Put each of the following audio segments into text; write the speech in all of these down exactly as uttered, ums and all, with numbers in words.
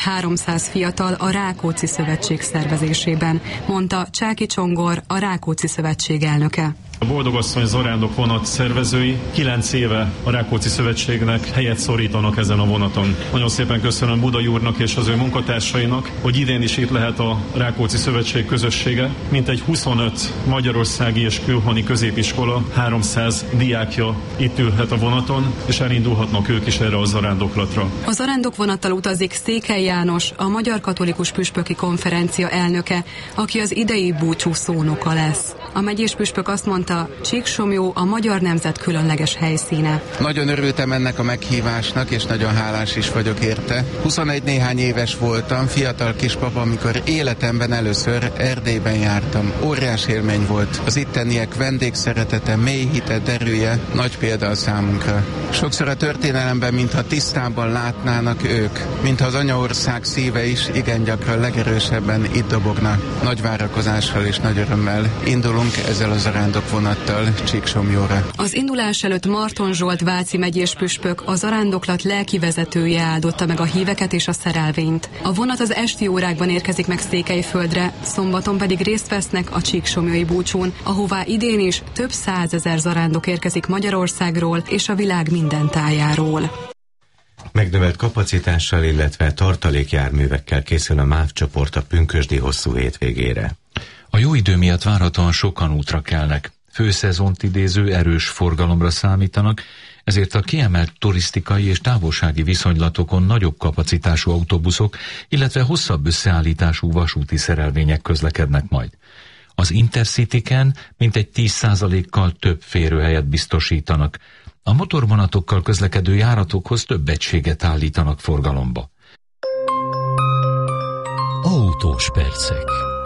háromszáz fiatal a Rákóczi Szövetség szervezésében, mondta Csáki Csongor, a Rákóczi Szövetség elnöke. A Boldogasszony zarándok vonat szervezői kilenc éve a Rákóczi Szövetségnek helyet szorítanak ezen a vonaton. Nagyon szépen köszönöm Budai úrnak és az ő munkatársainak, hogy idén is itt lehet a Rákóczi Szövetség közössége. Mintegy huszonöt magyarországi és külhoni középiskola, háromszáz diákja itt ülhet a vonaton, és elindulhatnak ők is erre a zarándoklatra. A zarándok vonattal utazik Székely János, a Magyar Katolikus Püspöki Konferencia elnöke, aki az idei búcsú szónoka lesz. A megyés püspök azt mondta, Csíksomlyó a magyar nemzet különleges helyszíne. Nagyon örültem ennek a meghívásnak, és nagyon hálás is vagyok érte. huszonegy néhány éves voltam, fiatal kispapa, amikor életemben először Erdélyben jártam. Óriás élmény volt. Az itteniek vendégszeretete, mély hite, derűje nagy példa a számunkra. Sokszor a történelemben, mintha tisztában látnának ők, mintha az anyaország szíve is igen gyakran legerősebben itt dobogna. Nagy várakozással és nagy örömmel indulunk ezzel a zarándok vonattal Csíksomlyóra. Az indulás előtt Marton Zsolt váci megyés püspök, a zarándoklat lelki vezetője áldotta meg a híveket és a szerelvényt. A vonat az esti órákban érkezik meg Székelyföldre, szombaton pedig részt vesznek a csíksomlyói búcsún, ahová idén is több százezer zarándok érkezik Magyarországról és a világ minden tájáról. Megnövelt kapacitással, illetve tartalékjárművekkel készül a MÁV csoport a pünkösdi hosszú hétvégére. A jó idő miatt várhatóan sokan útra kelnek. Főszezont idéző erős forgalomra számítanak, ezért a kiemelt turisztikai és távolsági viszonylatokon nagyobb kapacitású autóbuszok, illetve hosszabb összeállítású vasúti szerelvények közlekednek majd. Az Intercityken mintegy tíz százalékkal több férőhelyet biztosítanak. A motorvonatokkal közlekedő járatokhoz több egységet állítanak forgalomba. Autós percek.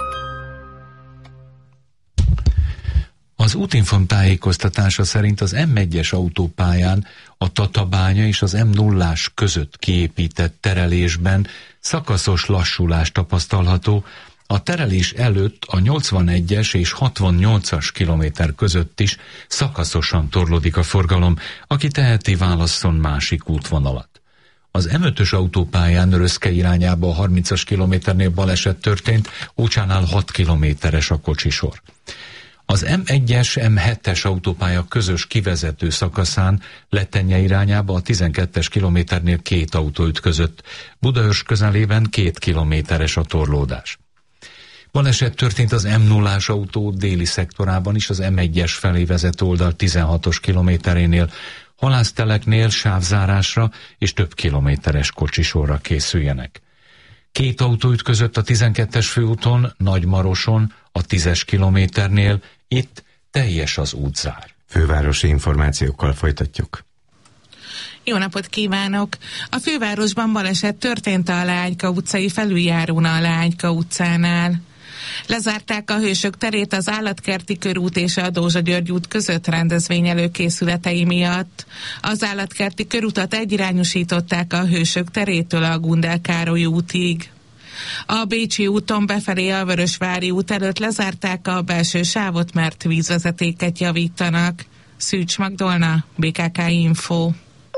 Az Útinform tájékoztatása szerint az M egyes autópályán a Tatabánya és az M nullás között kiépített terelésben szakaszos lassulás tapasztalható, a terelés előtt a nyolcvanegyes és hatvannyolcas kilométer között is szakaszosan torlódik a forgalom, aki teheti, válasszon másik útvonalat. Az M ötös autópályán Röszke irányába a harmincas kilométernél baleset történt, Ócsánál hat kilométeres a kocsisor. Az M egyes M hetes autópálya közös kivezető szakaszán Lettenye irányába a tizenkettes kilométernél két autó ütközött, Budaörs közelében két kilométeres a torlódás. Baleset történt az M nullás autó déli szektorában is, az M egyes felé vezet oldal tizenhatos kilométerénél, Halászteleknél sávzárásra és több kilométeres kocsisorra készüljenek. Két autó ütközött a tizenkettes főúton, Nagymaroson, a tízes kilométernél, itt teljes az útzár. Fővárosi információkkal folytatjuk. Jó napot kívánok! A fővárosban baleset történt a Leányka utcai felüljárón a Leányka utcánál. Lezárták a Hősök terét az Állatkerti körút és a Dózsa György út között rendezvény előkészületei miatt. Az Állatkerti körutat egyirányosították a Hősök terétől a Gundel Károly útig. A Bécsi úton befelé a Vörösvári út előtt lezárták a belső sávot, mert vízvezetéket javítanak. Szűcs Magdolna, bé ká ká Info.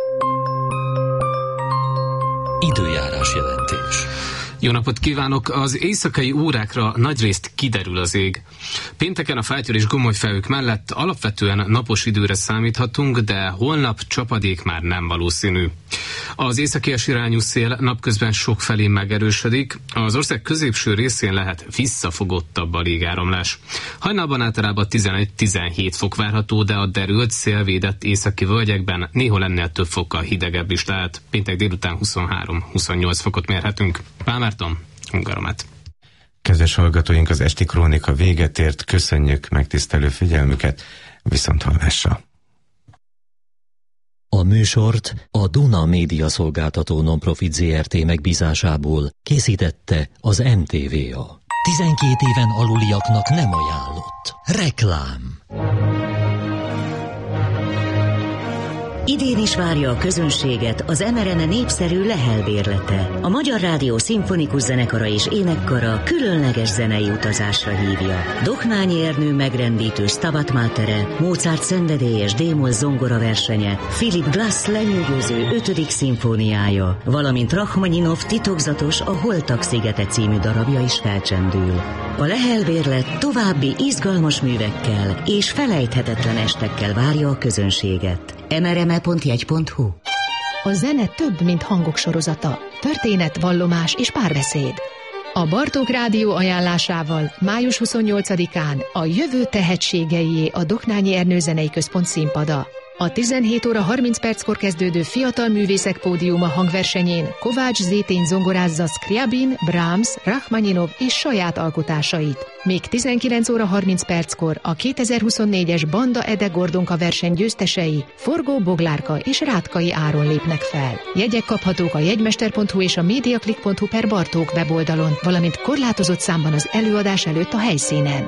Időjárás jelentés. Jó napot kívánok! Az éjszakai órákra nagyrészt kiderül az ég. Pénteken a fátyol és gomoly felhők mellett alapvetően napos időre számíthatunk, de holnap csapadék már nem valószínű. Az északi irányú szél napközben sokfelé megerősödik, az ország középső részén lehet visszafogottabb a légáramlás. Hajnalban általában tizenegy-tizenhét fok várható, de a derült szélvédett északi völgyekben néhol ennél több fokkal hidegebb is lehet. Péntek délután huszonhárom-huszonnyolc fokot mérhetünk. Pálmárton, Hungaromet. Kedves hallgatóink, az esti krónika véget ért, köszönjük megtisztelő figyelmüket, viszonthallásra. A műsort a Duna Média Szolgáltató Nonprofit zé er té megbízásából készítette az em té vé á. tizenkét éven aluliaknak nem ajánlott. Reklám. Idén is várja a közönséget az em er em e népszerű Lehel bérlete. A Magyar Rádió szimfonikus zenekara és énekkara különleges zenei utazásra hívja. Doknányi Ernő megrendítő Stabat Matere, Mozart szenvedélyes D-moll zongora versenye, Philip Glass lenyűgöző ötödik szimfóniája, valamint Rachmaninov titokzatos A Holtak szigete című darabja is felcsendül. A Lehel bérlet további izgalmas művekkel és felejthetetlen estekkel várja a közönséget. em er em e pont jegy pont hu. A zene több, mint hangok sorozata. Történet, vallomás és párbeszéd. A Bartók Rádió ajánlásával május huszonnyolcadikán a jövő tehetségeié a Doknányi Ernő Zenei Központ színpada. A tizenhét óra harminc perckor kezdődő Fiatal Művészek Pódiuma hangversenyén Kovács Zétény zongorázza Scriabin, Brahms, Rachmaninov és saját alkotásait. Még tizenkilenc óra harminc perckor a kétezer-huszonnégyes Banda Ede Gordonka verseny győztesei Forgó Boglárka és Rátkai Áron lépnek fel. Jegyek kaphatók a jegymester pont hu és a mediaclick pont hu per Bartók weboldalon, valamint korlátozott számban az előadás előtt a helyszínen.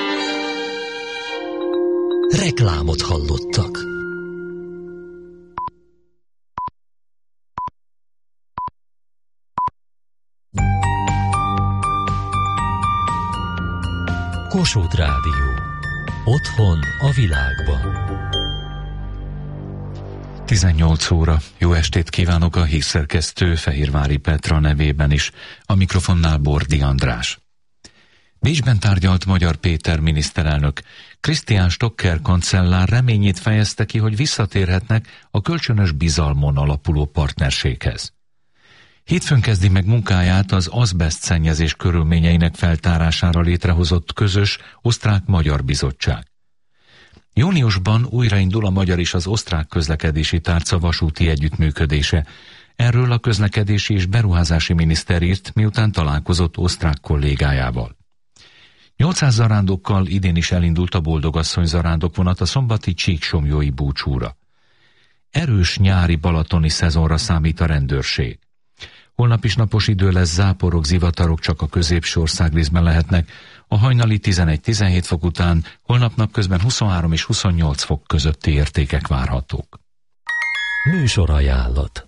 Reklámot hallottak. Kossuth Rádió. Otthon a világban. tizennyolc óra. Jó estét kívánok a hírszerkesztő Fehérvári Petra nevében is. A mikrofonnál Bordi András. Bécsben tárgyalt Magyar Péter miniszterelnök. Christian Stocker kancellár reményét fejezte ki, hogy visszatérhetnek a kölcsönös bizalmon alapuló partnerséghez. Hétfőn kezdi meg munkáját az azbeszt szennyezés körülményeinek feltárására létrehozott közös osztrák-magyar bizottság. Júniusban újraindul a magyar és az osztrák közlekedési tárca vasúti együttműködése. Erről a közlekedési és beruházási miniszter írt, miután találkozott osztrák kollégájával. nyolcszáz zarándokkal idén is elindult a Boldogasszony zarándokvonat a szombati Csíksomlyói búcsúra. Erős nyári balatoni szezonra számít a rendőrség. Holnap is napos idő lesz, záporok, zivatarok csak a középső országrészben lehetnek. A hajnali tizenegy-tizenhét fok után holnap napközben huszonhárom és huszonnyolc fok közötti értékek várhatók. Műsorajánlat.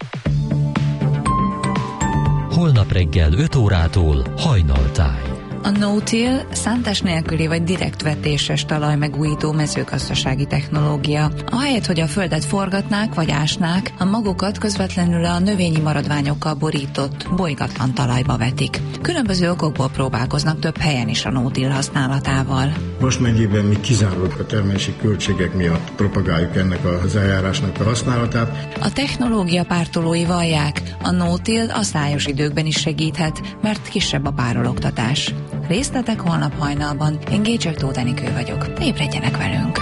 Holnap reggel öt órától Hajnaltáj. A no-till szántás nélküli vagy direkt vetéses talajmegújító mezőgazdasági technológia. Ahelyett, hogy a földet forgatnák vagy ásnák, a magukat közvetlenül a növényi maradványokkal borított, bolygatlan talajba vetik. Különböző okokból próbálkoznak több helyen is a no-till használatával. Most mennyiben mi kizárólag a termelési költségek miatt propagáljuk ennek az eljárásnak a használatát. A technológia pártolói vallják, a no-till a szájos időkben is segíthet, mert kisebb a párologtatás. Részletek holnap hajnalban. Én Gécsök Tóth Enikő vagyok. Ébredjenek velünk!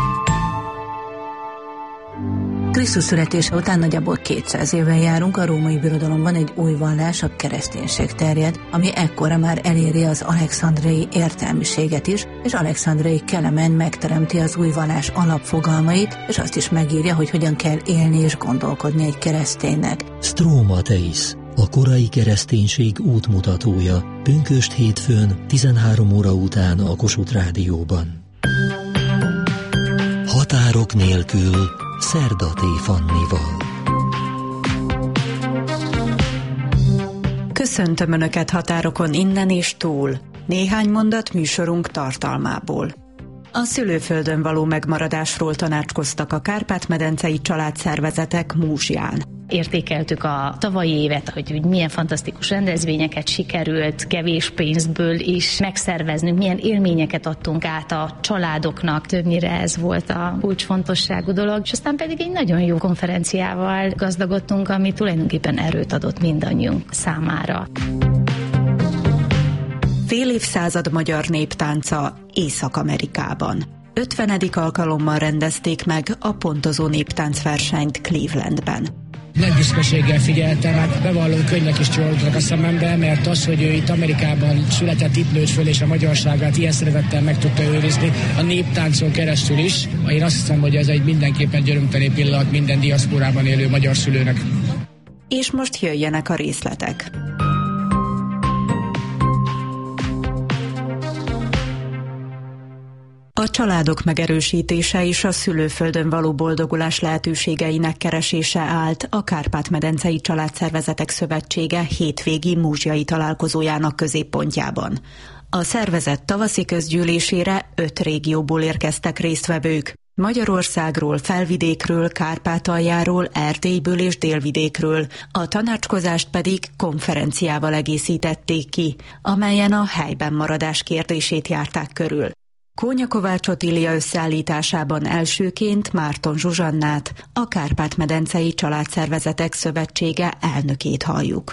Krisztus születése után nagyjából kétszáz éven járunk, a római birodalomban egy új vallás, a kereszténység terjed, ami ekkora már eléri az alexandriai értelmiséget is, és Alexandriai Kelemen megteremti az új vallás alapfogalmait, és azt is megírja, hogy hogyan kell élni és gondolkodni egy kereszténynek. Stromateis, a korai kereszténység útmutatója, pünkösd hétfőn tizenhárom óra után a Kossuth Rádióban. Határok nélkül Szerdaté Fannival. Köszöntöm Önöket határokon innen és túl. Néhány mondat műsorunk tartalmából. A szülőföldön való megmaradásról tanácskoztak a kárpát-medencei családszervezetek Múzsján. Értékeltük a tavalyi évet, hogy, hogy milyen fantasztikus rendezvényeket sikerült kevés pénzből is megszerveznünk, milyen élményeket adtunk át a családoknak, többnyire ez volt a kulcsfontosságú dolog, és aztán pedig egy nagyon jó konferenciával gazdagodtunk, ami tulajdonképpen erőt adott mindannyiunk számára. Fél évszázad magyar néptánca Észak-Amerikában. ötvenedik alkalommal rendezték meg a pontozó néptáncversenyt Clevelandben. Nagy büszkeséggel figyeltem, hát bevallom, könnyek is csoroltak a szemembe, mert az, hogy ő itt Amerikában született, itt nőtt föl, és a magyarságát ilyen szeretettel meg tudta őrizni a néptáncon keresztül is. Én azt hiszem, hogy ez egy mindenképpen györömteli pillanat minden diaszporában élő magyar szülőnek. És most jöjjenek a részletek. A családok megerősítése és a szülőföldön való boldogulás lehetőségeinek keresése állt a Kárpát-medencei Családszervezetek Szövetsége hétvégi múzsiai találkozójának középpontjában. A szervezet tavaszi közgyűlésére öt régióból érkeztek résztvevők. Magyarországról, Felvidékről, Kárpátaljáról, Erdélyből és Délvidékről, a tanácskozást pedig konferenciával egészítették ki, amelyen a helyben maradás kérdését járták körül. Kónya Kovács Otília összeállításában elsőként Márton Zsuzsannát, a Kárpát-medencei Családszervezetek Szövetsége elnökét halljuk.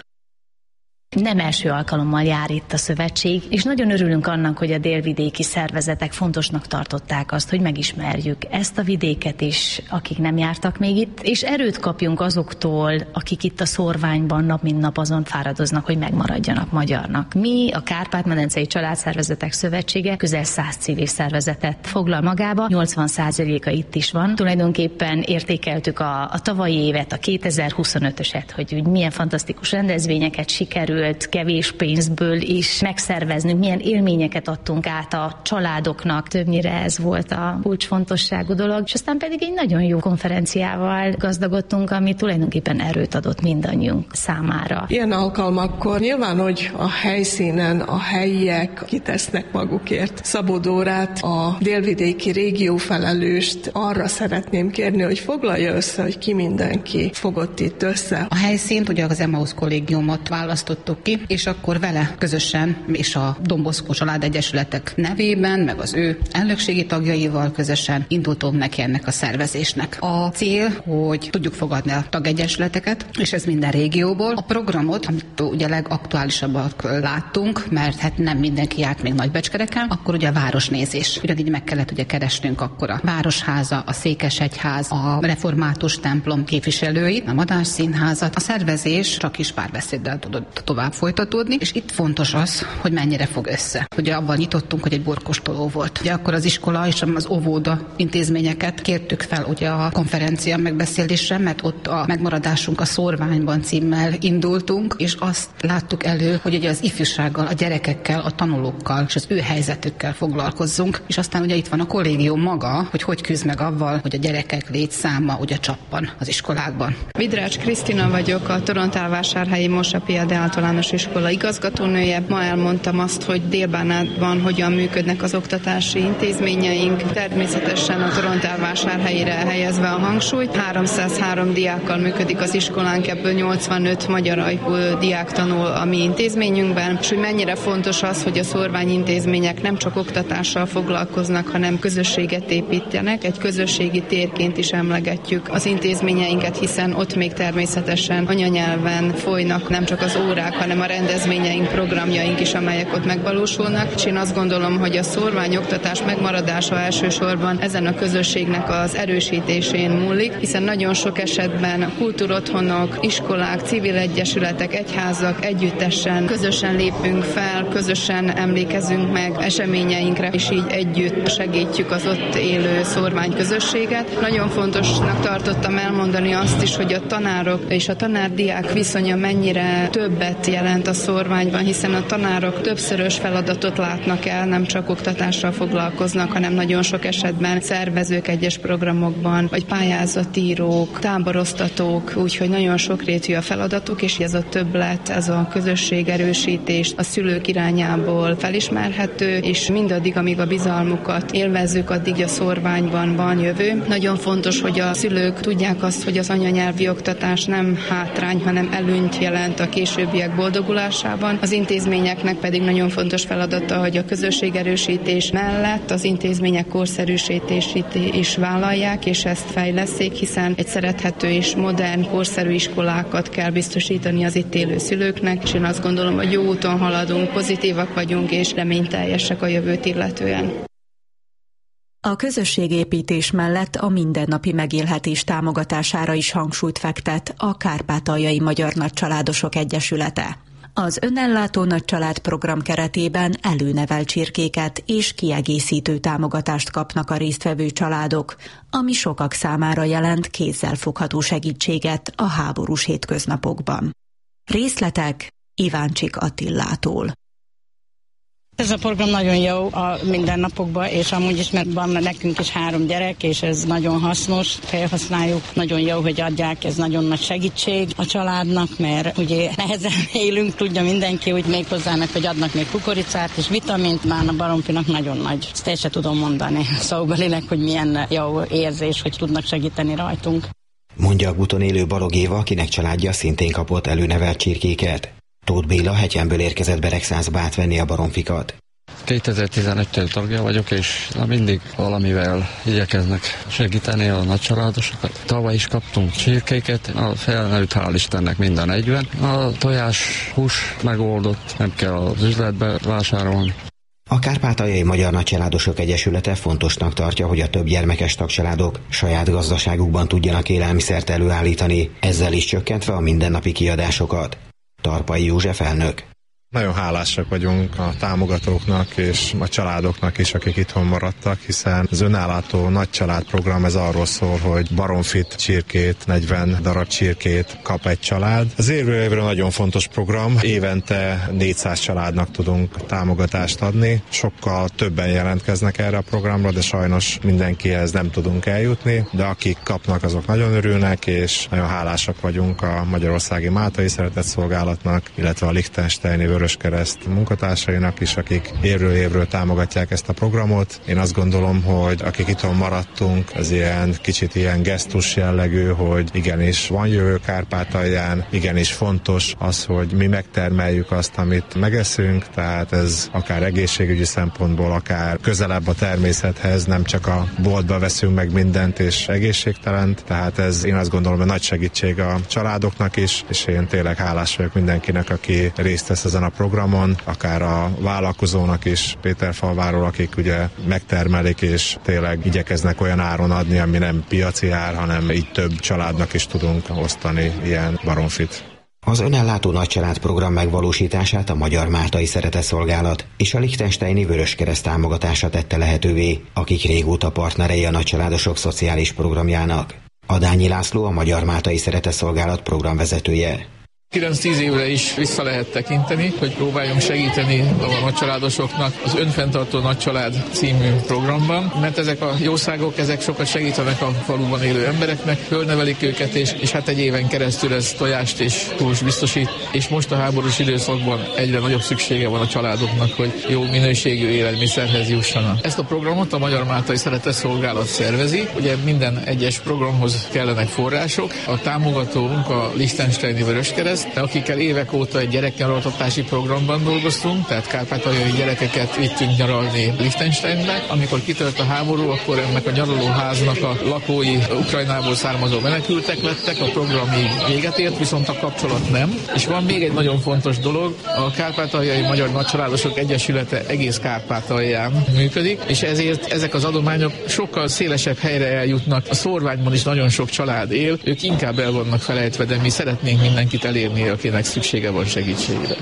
Nem első alkalommal jár itt a szövetség, és nagyon örülünk annak, hogy a délvidéki szervezetek fontosnak tartották azt, hogy megismerjük ezt a vidéket is, akik nem jártak még itt, és erőt kapjunk azoktól, akik itt a szórványban nap mint nap azon fáradoznak, hogy megmaradjanak magyarnak. Mi, a Kárpát-medencei Családszervezetek Szövetsége közel száz civil szervezetet foglal magába, nyolcvan százaléka itt is van. Tulajdonképpen értékeltük a, a tavalyi évet, a kétezer-huszonötöset, hogy úgy milyen fantasztikus rendezvényeket sikerül kevés pénzből is megszerveznünk, milyen élményeket adtunk át a családoknak, többnyire ez volt a kulcsfontosságú dolog, és aztán pedig egy nagyon jó konferenciával gazdagodtunk, ami tulajdonképpen erőt adott mindannyiunk számára. Ilyen alkalmakkor nyilván, hogy a helyszínen a helyiek kitesznek magukért. Szabó Dórát, a délvidéki régió felelőst arra szeretném kérni, hogy foglalja össze, hogy ki mindenki fogott itt össze. A helyszínt ugye az Emmaus kollégiumot választottuk ki, és akkor vele közösen és a Don Bosco Családegyesületek nevében, meg az ő elnökségi tagjaival közösen indultunk neki ennek a szervezésnek. A cél, hogy tudjuk fogadni a tagegyesületeket, és ez minden régióból. A programot, amit ugye legaktuálisabbat láttunk, mert hát nem mindenki járt még Nagybecskereken, akkor ugye a városnézés. Ugyanígy meg kellett ugye keresnünk akkor a Városháza, a Székesegyház, a Református templom képviselői, a Madás Színházat. A szervezés csak is párbeszéddel tudott tovább folytatódni, és itt fontos az, hogy mennyire fog össze. Ugye abban nyitottunk, hogy egy borkostoló volt. Ugye akkor az iskola és az óvoda intézményeket kértük fel ugye a konferencia megbeszélésre, mert ott a megmaradásunk a szórványban címmel indultunk, és azt láttuk elő, hogy ugye az ifjúsággal, a gyerekekkel, a tanulókkal és az ő helyzetükkel foglalkozzunk, és aztán ugye itt van a kollégium maga, hogy hogy küzd meg avval, hogy a gyerekek létszáma ugye csappan az iskolákban. Vidrács Krisztina vagyok, a Torontálvásárhelyi Mosa Pia de Általános Iskola igazgatónője. Ma elmondtam azt, hogy Dél-Bánátban hogyan működnek az oktatási intézményeink. Természetesen a Torontálvásárhelyre helyezve a hangsúlyt. háromszázhárom diákkal működik az iskolánk, ebből nyolcvanöt magyar ajkú diák tanul a mi intézményünkben, és hogy mennyire fontos az, hogy a szórványintézmények nem csak oktatással foglalkoznak, hanem közösséget építenek. Egy közösségi térként is emlegetjük az intézményeinket, hiszen ott még természetesen anyanyelven folynak nem csak az órák, hanem a rendezvényeink, programjaink is, amelyek ott megvalósulnak. És én azt gondolom, hogy a szórványoktatás megmaradása elsősorban ezen a közösségnek az erősítésén múlik, hiszen nagyon sok esetben a kultúrotthonok, iskolák, civil egyesületek, egyházak együttesen közösen lépünk fel, közösen emlékezünk meg eseményeinkre, és így együtt segítjük az ott élő szórványközösséget. Nagyon fontosnak tartottam elmondani azt is, hogy a tanárok és a tanár-diák viszonya mennyire többet jelent a szórványban, hiszen a tanárok többszörös feladatot látnak el, nem csak oktatással foglalkoznak, hanem nagyon sok esetben szervezők egyes programokban, vagy pályázatírók, táboroztatók, úgyhogy nagyon sokrétű a feladatuk, és ez a többlet, ez a közösségerősítés a szülők irányából felismerhető, és mindaddig, amíg a bizalmukat élvezzük, addig a szórványban van jövő. Nagyon fontos, hogy a szülők tudják azt, hogy az anyanyelvi oktatás nem hátrány, hanem előnyt jelent a későbbiek boldogulásában. Az intézményeknek pedig nagyon fontos feladata, hogy a közösségerősítés mellett az intézmények korszerűsítését is vállalják, és ezt fejleszék, hiszen egy szerethető és modern, korszerű iskolákat kell biztosítani az itt élő szülőknek, és én azt gondolom, hogy jó úton haladunk, pozitívak vagyunk, és reményteljesek a jövőt illetően. A közösségépítés mellett a mindennapi megélhetés támogatására is hangsúlyt fektet a Kárpátaljai Magyar Nagycsaládosok Egyesülete. Az önellátó nagycsalád program keretében előnevelt csirkéket és kiegészítő támogatást kapnak a résztvevő családok, ami sokak számára jelent kézzelfogható segítséget a háborús hétköznapokban. Részletek Iváncsik Attillától. Ez a program nagyon jó a mindennapokban, és amúgy is, mert van nekünk is három gyerek, és ez nagyon hasznos, felhasználjuk. Nagyon jó, hogy adják, ez nagyon nagy segítség a családnak, mert ugye nehezen élünk, tudja mindenki, hogy még hozzának, hogy adnak még kukoricát és vitamint, már a baromfinak nagyon nagy. Ezt el sem tudom mondani szóbelileg, hogy milyen jó érzés, hogy tudnak segíteni rajtunk. Mondja a Guton élő Balog Éva, akinek családja szintén kapott előnevelt csirkéket. Tóth Béla Hegyenből érkezett Beregszászba átvenni a baromfikat. kétezer-tizenegytől tagja vagyok, és na mindig valamivel igyekeznek segíteni a nagycsaládosokat. Tavaly is kaptunk csirkéket, a felnőtt hál' Istennek minden egyben. A tojás hús megoldott, nem kell az üzletbe vásárolni. A Kárpátaljai Magyar Nagycsaládosok Egyesülete fontosnak tartja, hogy a több gyermekes tagcsaládok saját gazdaságukban tudjanak élelmiszert előállítani, ezzel is csökkentve a mindennapi kiadásokat. Tarpai József elnök. Nagyon hálásak vagyunk a támogatóknak és a családoknak is, akik itthon maradtak, hiszen az önállátó nagycsaládprogram ez arról szól, hogy baromfit, csirkét, negyven darab csirkét kap egy család. Az évről évre nagyon fontos program, évente négyszáz családnak tudunk támogatást adni. Sokkal többen jelentkeznek erre a programra, de sajnos mindenkihez nem tudunk eljutni, de akik kapnak, azok nagyon örülnek, és nagyon hálásak vagyunk a Magyarországi Máltai Szeretetszolgálatnak, illetve a Liechtensteini Vöröskereszt munkatársainak is, akik évről évről támogatják ezt a programot. Én azt gondolom, hogy akik itthon maradtunk, az ilyen kicsit ilyen gesztus jellegű, hogy igenis van jövő Kárpátalján, igenis fontos az, hogy mi megtermeljük azt, amit megeszünk, tehát ez akár egészségügyi szempontból, akár közelebb a természethez, nem csak a boltba veszünk meg mindent és egészségtelent, tehát ez én azt gondolom, hogy nagy segítség a családoknak is, és én tényleg hálás vagyok mindenkinek, aki részt vesz ezen a programon, akár a vállalkozónak is, Péterfalváról, akik ugye megtermelik és tényleg igyekeznek olyan áron adni, ami nem piaci ár, hanem így több családnak is tudunk osztani ilyen baromfit. Az önellátó nagycsalád program megvalósítását a Magyar Máltai Szeretetszolgálat és a Liechtensteini Vöröskereszt támogatása tette lehetővé, akik régóta partnerei a nagycsaládosok szociális programjának. Adányi László a Magyar Máltai Szeretetszolgálat programvezetője. kilenc-tíz évre is vissza lehet tekinteni, hogy próbáljunk segíteni a nagycsaládosoknak az Önfenntartó Nagycsalád című programban, mert ezek a jószágok, ezek sokat segítenek a faluban élő embereknek, fölnevelik őket, és, és hát egy éven keresztül ez tojást és húst biztosít, és most a háborús időszakban egyre nagyobb szüksége van a családoknak, hogy jó minőségű élelmiszerhez jussanak. Ezt a programot a Magyar Máltai Szeretetszolgálat szervezi, ugye minden egyes programhoz kellenek források, a támogatónk a Liechtensteini Vöröskereszt, akikkel évek óta egy gyereknyaraltatási programban dolgoztunk, tehát kárpátaljai gyerekeket vittünk nyaralni Liechtensteinbe. Amikor kitört a háború, akkor ennek a nyaralóháznak a lakói Ukrajnából származó menekültek lettek, a program így véget ért, viszont a kapcsolat nem. És van még egy nagyon fontos dolog, a Kárpátaljai Magyar Nagycsaládosok Egyesülete egész Kárpátalján működik, és ezért ezek az adományok sokkal szélesebb helyre eljutnak. A Szórványban is nagyon sok család él, ők inkább el vannak felejtve, de mi szeretnénk mindenkit elérni, akinek szüksége van segítségre.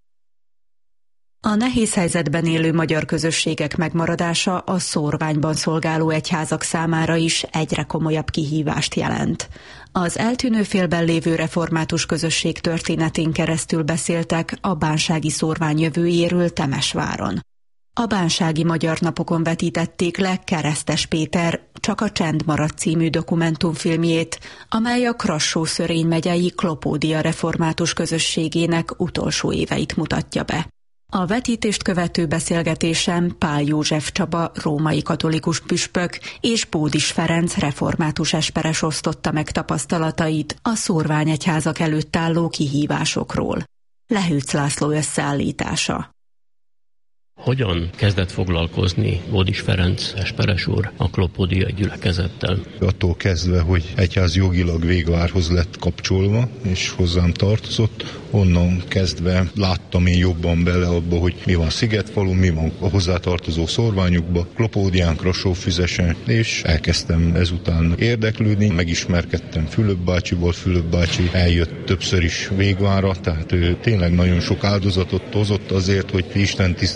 A nehéz helyzetben élő magyar közösségek megmaradása a Szórványban szolgáló egyházak számára is egyre komolyabb kihívást jelent. Az eltűnő félben lévő református közösség történetén keresztül beszéltek a bánsági szórvány jövőjéről Temesváron. A bánsági magyar napokon vetítették le Keresztes Péter Csak a csend maradt című dokumentumfilmjét, amely a Krassó-Szörény megyei Klopódia református közösségének utolsó éveit mutatja be. A vetítést követő beszélgetésen Pál József Csaba római katolikus püspök és Bódis Ferenc református esperes osztotta meg tapasztalatait a szórványegyházak előtt álló kihívásokról. Lehűc László összeállítása. Hogyan kezdett foglalkozni Bódis Ferenc esperes úr a Klopódia gyülekezettel? Attól kezdve, hogy egyház jogilag Végvárhoz lett kapcsolva, és hozzám tartozott, onnan kezdve láttam én jobban bele abba, hogy mi van Szigetfalun, mi van a hozzátartozó szórványokba, Klopódián, Krassó-Füzesen, és elkezdtem ezután érdeklődni, megismerkedtem Fülöp bácsival, Fülöp bácsi eljött többször is Végvárra, tehát ő tényleg nagyon sok áldozatot hozott azért, hogy Isten tisztelet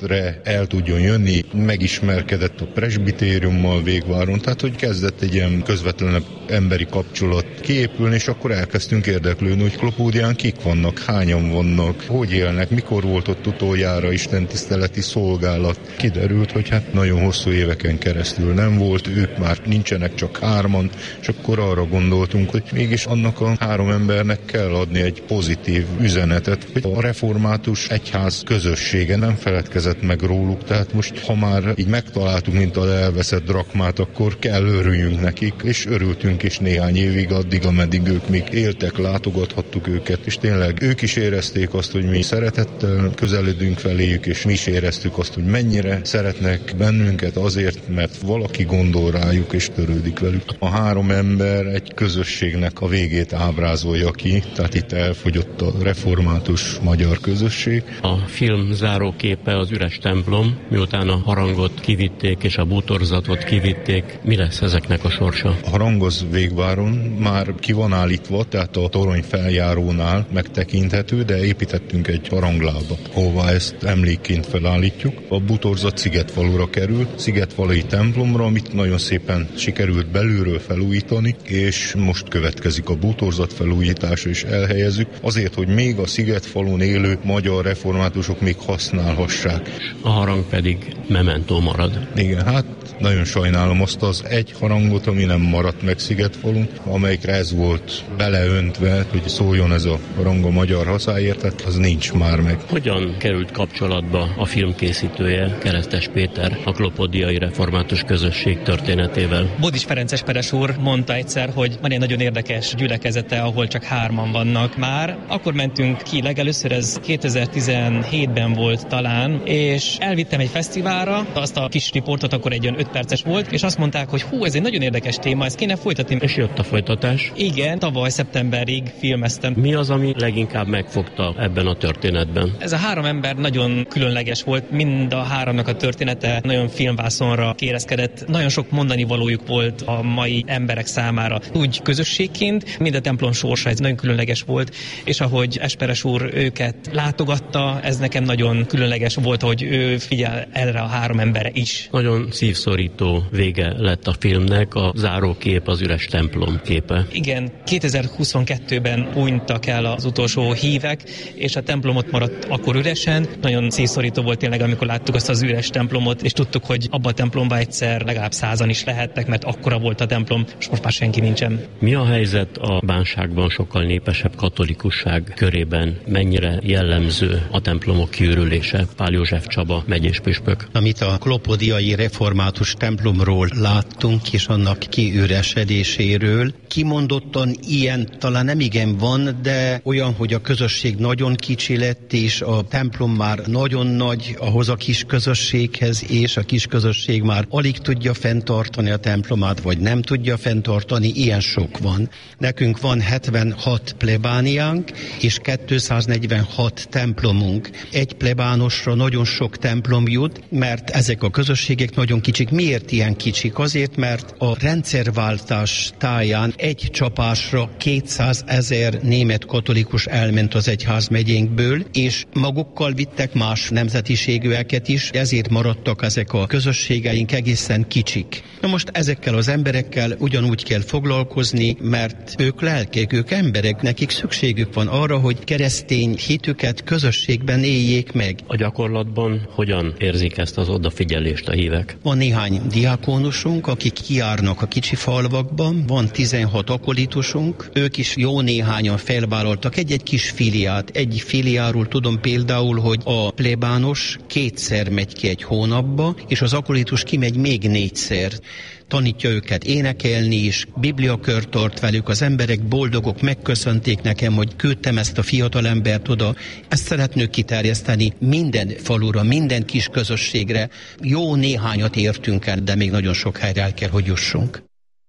estre el tudjon jönni, megismerkedett a presbitériummal Végváron, tehát hogy kezdett egy ilyen közvetlenebb emberi kapcsolat kiépülni, és akkor elkezdtünk érdeklődni, hogy Klopódián kik vannak, hányan vannak, hogy élnek, mikor volt ott utoljára istentiszteleti szolgálat. Kiderült, hogy hát nagyon hosszú éveken keresztül nem volt, ők már nincsenek, csak hárman, és akkor arra gondoltunk, hogy mégis annak a három embernek kell adni egy pozitív üzenetet, hogy a református egyház közössége nem feledkezett meg róluk, tehát most ha már így megtaláltuk, mint az elveszett drakmát, akkor kell örüljünk nekik, és örültünk is néhány évig, addig, ameddig ők még éltek, látogathattuk őket, és tényleg ők is érezték azt, hogy mi szeretettel közeledünk feléjük, és mi is éreztük azt, hogy mennyire szeretnek bennünket azért, mert valaki gondol rájuk, és törődik velük. A három ember egy közösségnek a végét ábrázolja ki, tehát itt elfogyott a református magyar közösség. A film záróképe az üres templom, miután a harangot kivitték és a bútorzatot kivitték, mi lesz ezeknek a sorsa? A harang az Végváron már ki van állítva, tehát a torony feljárónál megtekinthető, de építettünk egy haranglába, ahová ezt emlékként felállítjuk. A bútorzat Szigetfalura kerül, Szigetfalui templomra, amit nagyon szépen sikerült belülről felújítani, és most következik a bútorzat felújítása, és elhelyezzük, azért, hogy még a Szigetfalun élő magyar reformátusok még használhassák. A harang pedig mementó marad. Igen, hát nagyon sajnálom azt az egy harangot, ami nem maradt meg Szigetfalun, amelyikre ez volt beleöntve, hogy szóljon ez a harang a magyar hazáért, tehát az nincs már meg. Hogyan került kapcsolatba a filmkészítője, Keresztes Péter, a klopodiai református közösség történetével? Bódis Ferenc esperes úr mondta egyszer, hogy van egy nagyon érdekes gyülekezete, ahol csak hárman vannak már. Akkor mentünk ki legelőször, ez kétezer-tizenhétben volt talán, és elvittem egy fesztiválra, azt a kis riportot, akkor egy olyan öt perces volt, és azt mondták, hogy hú, ez egy nagyon érdekes téma, ezt kéne folytatni. És jött a folytatás? Igen, tavaly szeptemberig filmeztem. Mi az, ami leginkább megfogta ebben a történetben? Ez a három ember nagyon különleges volt, mind a háromnak a története nagyon filmvászonra kérezkedett, nagyon sok mondani valójuk volt a mai emberek számára. Úgy közösségként, mind a templom sorsa, ez nagyon különleges volt, és ahogy Esperes úr őket látogatta, ez nekem nagyon különleges volt, hogy ő figyel erre a három emberre is. Nagyon szívszorító vége lett a filmnek, a zárókép az üres templom képe. Igen, kétezer-huszonkettőben hunytak el az utolsó hívek, és a templomot maradt akkor üresen. Nagyon szívszorító volt tényleg, amikor láttuk azt az üres templomot, és tudtuk, hogy abban a templomban egyszer legalább százan is lehettek, mert akkora volt a templom, és most már senki nincsen. Mi a helyzet a Bánságban sokkal népesebb katolikusság körében? Mennyire jellemző a templomok kiürülése? Pál József Csaba, megyés püspök. Amit a klopodiai református templomról láttunk, és annak kiüresedéséről, kimondottan ilyen talán nem igen van, de olyan, hogy a közösség nagyon kicsi lett, és a templom már nagyon nagy ahhoz a kis közösséghez, és a kis közösség már alig tudja fenntartani a templomát, vagy nem tudja fenntartani, ilyen sok van. Nekünk van hetvenhat plebániánk, és kétszáznegyvenhat templomunk. Egy plebánosra nagyon sok templom jut, mert ezek a közösségek nagyon kicsik. Miért ilyen kicsik? Azért, mert a rendszerváltás táján egy csapásra kétszázezer német katolikus elment az egyházmegyénkből, és magukkal vittek más nemzetiségűeket is, ezért maradtak ezek a közösségeink egészen kicsik. Na most ezekkel az emberekkel ugyanúgy kell foglalkozni, mert ők lelkek, ők emberek, nekik szükségük van arra, hogy keresztény hitüket közösségben éljék meg. A gyakorlatban hogyan érzik ezt az odafigyelést a hívek? Van néhány diákonusunk, akik kijárnak a kicsi falvakban, van tizenhat akolitusunk, ők is jó néhányan felvállaltak egy-egy kis filiát. Egy filiáról tudom például, hogy a plebános kétszer megy ki egy hónapba, és az akolitus kimegy még négyszer. Tanítja őket énekelni is, bibliakört tart velük, az emberek boldogok, megköszönték nekem, hogy küldtem ezt a fiatalembert oda. Ezt szeretnünk kiterjeszteni minden falura, minden kis közösségre. Jó néhányat értünk el, de még nagyon sok helyre el kell, hogy jussunk.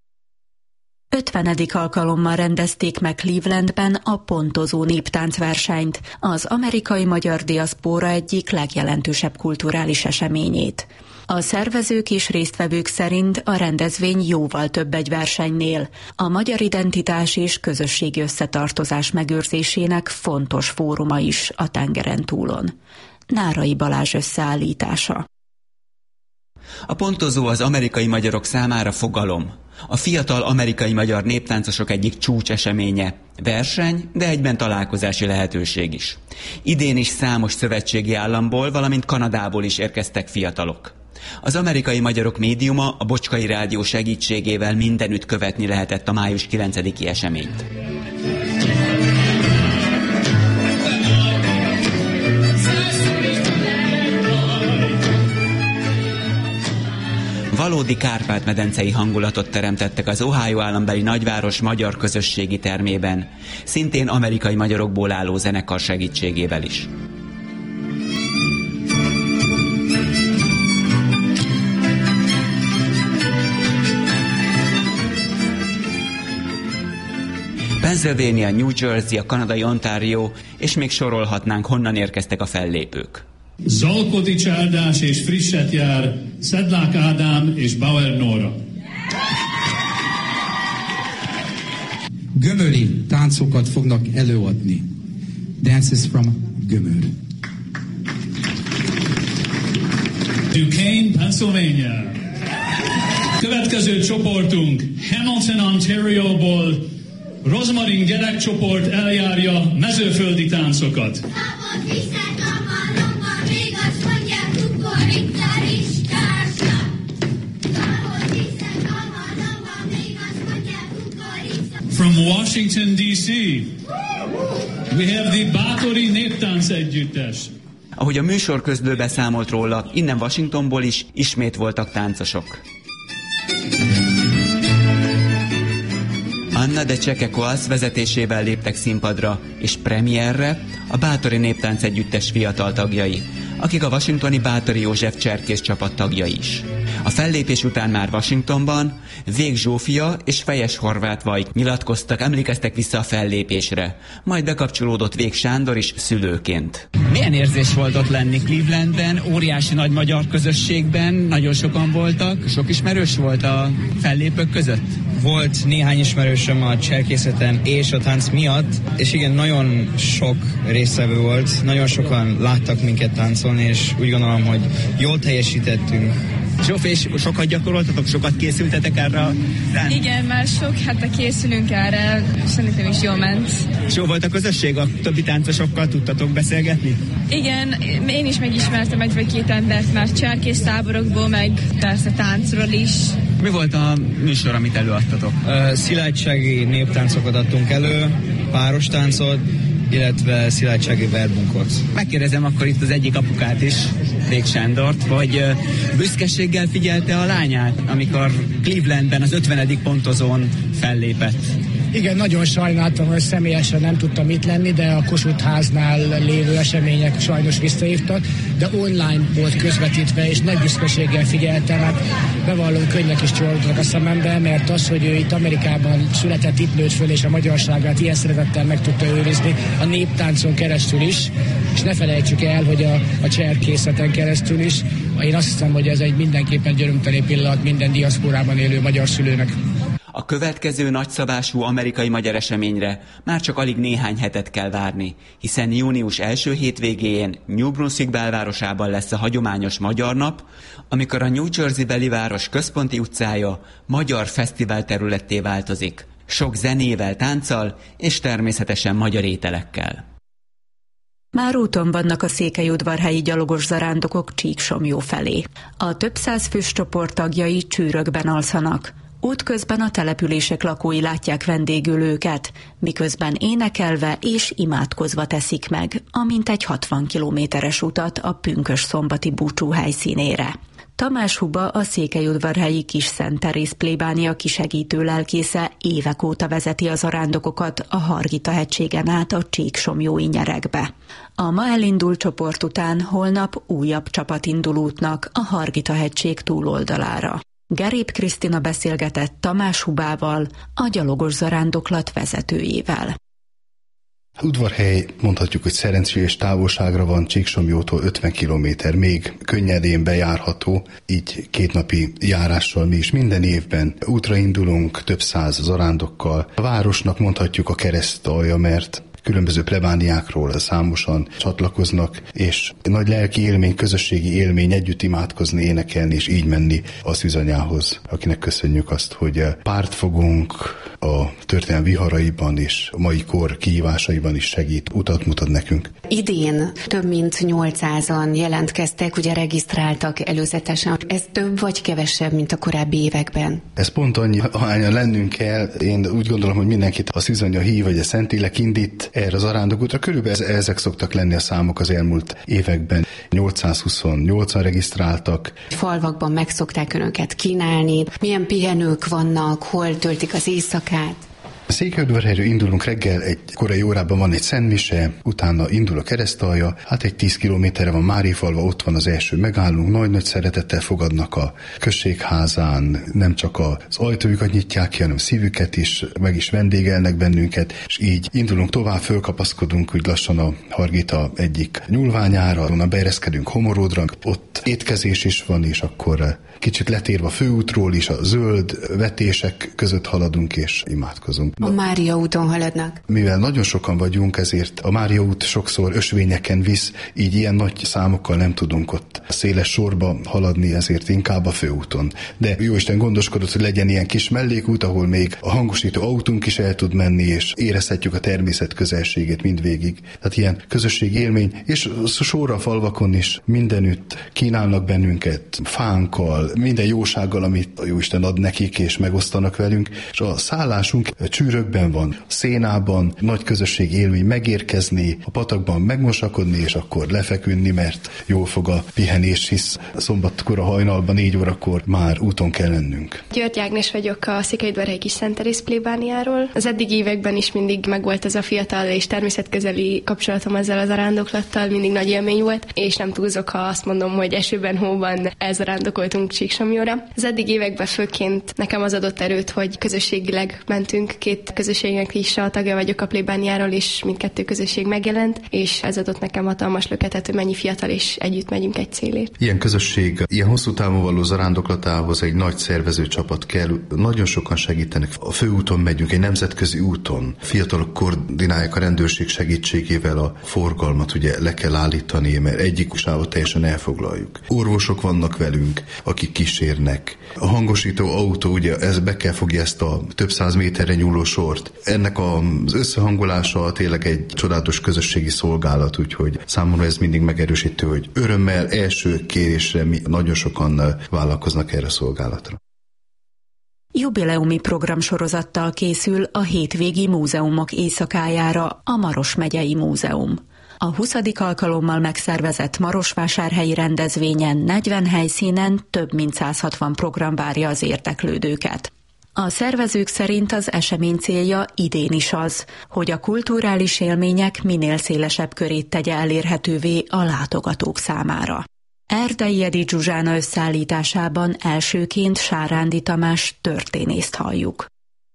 ötvenedik alkalommal rendezték meg Clevelandben a pontozó néptáncversenyt, az amerikai magyar diaszpóra egyik legjelentősebb kulturális eseményét. A szervezők és résztvevők szerint a rendezvény jóval több egy versenynél. A magyar identitás és közösségi összetartozás megőrzésének fontos fóruma is a tengeren túlon. Nárai Balázs összeállítása. A pontozó az amerikai magyarok számára fogalom. A fiatal amerikai magyar néptáncosok egyik csúcseseménye. Verseny, de egyben találkozási lehetőség is. Idén is számos szövetségi államból, valamint Kanadából is érkeztek fiatalok. Az amerikai magyarok médiuma, a Bocskai Rádió segítségével mindenütt követni lehetett a május kilencediki eseményt. Valódi Kárpát-medencei hangulatot teremtettek az Ohio állambeli nagyváros magyar közösségi termében, szintén amerikai magyarokból álló zenekar segítségével is. Pennsylvania, New Jersey, a kanadai Ontario, és még sorolhatnánk, honnan érkeztek a fellépők. Zalkoti Csárdás és Frisset jár, Szedlák Ádám és Bauer Nóra. Gömöri táncokat fognak előadni. Dances from Gömör. Duquesne, Pennsylvania. Következő csoportunk Hamilton, Ontarioból Rozmarin gyerekcsoport eljárja mezőföldi táncokat. From Washington, D C, we have the Bátori Néptánc Együttes. Ahogy a műsor közből beszámolt róla, innen Washingtonból is ismét voltak táncosok. Anna de Csekekoasz vezetésével léptek színpadra, és premierre a Bátori Néptánc Együttes fiatal tagjai, akik a washingtoni Bátori József cserkész csapat tagjai is. A fellépés után már Washingtonban Vég Zsófia és Fejes Horváth Vajk nyilatkoztak, emlékeztek vissza a fellépésre, majd bekapcsolódott Vég Sándor is szülőként. Milyen érzés volt ott lenni Clevelandben, óriási nagy magyar közösségben, nagyon sokan voltak, sok ismerős volt a fellépők között? Volt néhány ismerősöm a cserkészeten és a tánc miatt, és igen, nagyon sok résztvevő volt, nagyon sokan láttak minket táncolni, és úgy gondolom, hogy jól teljesítettünk. Zsófi, és sokat gyakoroltatok, sokat készültetek erre? Igen, már sok hete készülünk erre, szerintem is jól ment. És jó volt a közösség? A többi táncosokkal tudtatok beszélgetni? Igen, én is megismertem egy vagy két embert már cserkész táborokból, meg persze táncról is. Mi volt a műsor, amit előadtatok? Uh, szilágysági néptáncokat adtunk elő, páros táncot, illetve szilágysági verbunkot. Megkérdezem akkor itt az egyik apukát is, Vég Sándort, hogy uh, büszkeséggel figyelte a lányát, amikor Clevelandben az ötvenedik pontozón fellépett. Igen, nagyon sajnáltam, hogy személyesen nem tudtam itt lenni, de a Kossuth háznál lévő események sajnos visszahívtak, de online volt közvetítve, és nagy büszkeséggel figyeltem, hát bevallom, könnyek is csorogtak a szemembe, mert az, hogy ő itt Amerikában született, itt nőtt föl, és a magyarságát ilyen szeretettel meg tudta őrizni a néptáncon keresztül is, és ne felejtsük el, hogy a, a cserkészeten keresztül is. Én azt hiszem, hogy ez egy mindenképpen györömteli pillanat minden diaszporában élő magyar szülőnek. A következő nagyszabású amerikai magyar eseményre már csak alig néhány hetet kell várni, hiszen június első hétvégéjén New Brunswick belvárosában lesz a hagyományos Magyar Nap, amikor a New Jersey-beli város központi utcája magyar fesztivál területté változik, sok zenével, tánccal és természetesen magyar ételekkel. Már úton vannak a székelyudvarhelyi gyalogos zarándokok Csíksomlyó felé. A több száz fős csoport tagjai csűrökben alszanak. Útközben a települések lakói látják vendégül őket, miközben énekelve és imádkozva teszik meg, amint egy hatvan kilométeres utat a pünkösszombati búcsú helyszínére. Tamás Huba, a székelyudvarhelyi Kis Szent Teréz plébánia kisegítő lelkésze évek óta vezeti az zarándokokat a Hargita-hegységen át a Csíksomlyói nyerekbe. A ma elindult csoport után holnap újabb csapat indul útnak a Hargita-hegység túloldalára. Gerép Krisztina beszélgetett Tamás Hubával, a gyalogos zarándoklat vezetőjével. Udvarhely mondhatjuk, hogy szerencsés távolságra van, Csíksomlyótól ötven kilométer, még könnyedén bejárható, így kétnapi járással mi is minden évben útra indulunk több száz zarándokkal. A városnak mondhatjuk a keresztalja, mert különböző plebániákról számosan csatlakoznak, és nagy lelki élmény, közösségi élmény együtt imádkozni, énekelni, és így menni a szűzanyához, akinek köszönjük azt, hogy párt fogunk a történelem viharaiban és a mai kor kihívásaiban is segít, utat mutat nekünk. Idén több mint nyolcszázan jelentkeztek, ugye regisztráltak előzetesen. Ez több vagy kevesebb, mint a korábbi években? Ez pont annyi, ahányan lennünk kell. Én úgy gondolom, hogy mindenkit a szűzanya hív, vagy a Szentlélek indít erre az arándokútra. Körülbelül ezek szoktak lenni a számok az elmúlt években. nyolcszázhuszonnyolcan regisztráltak. Falvakban meg szokták önöket kínálni. Milyen pihenők vannak, hol töltik az éjszakát? Székelyudvarhelyről indulunk reggel, egy korai órában van egy szentmise, utána indul a keresztalja, hát egy tíz kilométerre van Márifalva, ott van az első megállunk, nagy-nagy szeretettel fogadnak a községházán, nem csak az ajtójukat nyitják ki, hanem szívüket is, meg is vendégelnek bennünket, és így indulunk tovább, fölkapaszkodunk úgy lassan a Hargita egyik nyúlványára, onnan beereszkedünk Homoródra, ott étkezés is van, és akkor kicsit letérve a főútról is, a zöld vetések között haladunk és imádkozunk. A Mária úton haladnak. Mivel nagyon sokan vagyunk, ezért a Mária út sokszor ösvényeken visz, így ilyen nagy számokkal nem tudunk ott széles sorba haladni, ezért inkább a főúton. De Jóisten gondoskodott, hogy legyen ilyen kis mellékút, ahol még a hangosító autónk is el tud menni, és érezhetjük a természet közelségét mindvégig. Tehát ilyen közösségi élmény, és sorra a falvakon is mindenütt kínálnak bennünket fánkkal, minden jósággal, amit a Jóisten ad nekik, és megosztanak velünk, és a szállásunk Csűrökben van, Szénában, nagy közösségi élmény megérkezni, a patakban megmosakodni, és akkor lefeküdni, mert jól fog a pihenés, hisz szombatkor a hajnalban, négy órakor már úton kell lennünk. György Ágnes vagyok a Székelyudvarhelyi Kis Szent Teréz plébániáról. Az eddigi években is mindig megvolt ez a fiatal és természetközeli kapcsolatom ezzel az arándoklattal, mindig nagy élmény volt, és nem túlzok, ha azt mondom, hogy esőben, hóban elzarándokoltunk Csíksomlyóra. Az eddigi években főként nekem az adott erőt, hogy közösségileg mentünk, két közösségnek is a tagja vagyok a plébániáról, és mindkettő közösség megjelent, és ez adott nekem hatalmas löketet, hogy mennyi fiatal és együtt megyünk egy célért. Ilyen közösség, ilyen hosszú távon való zarándoklatához egy nagy szervező csapat kell, nagyon sokan segítenek. A főúton megyünk, egy nemzetközi úton. Fiatalok koordinálják a rendőrség segítségével a forgalmat, ugye le kell állítani, mert egyik sávot teljesen elfoglaljuk. Orvosok vannak velünk, akik kísérnek. A hangosító autó, ugye ez be kell fogja ezt a több száz méterre nyúló sort. Ennek az összehangolása tényleg egy csodálatos közösségi szolgálat, úgyhogy számomra ez mindig megerősítő, hogy örömmel, első kérésre mi nagyon sokan vállalkoznak erre a szolgálatra. Jubileumi programsorozattal készül a hétvégi múzeumok éjszakájára a Maros megyei múzeum. A huszadik alkalommal megszervezett marosvásárhelyi rendezvényen negyven helyszínen több mint száz hatvan program várja az érdeklődőket. A szervezők szerint az esemény célja idén is az, hogy a kulturális élmények minél szélesebb körét tegye elérhetővé a látogatók számára. Erdei Edi Zsuzsána összeállításában elsőként Sárándi Tamás történészt halljuk.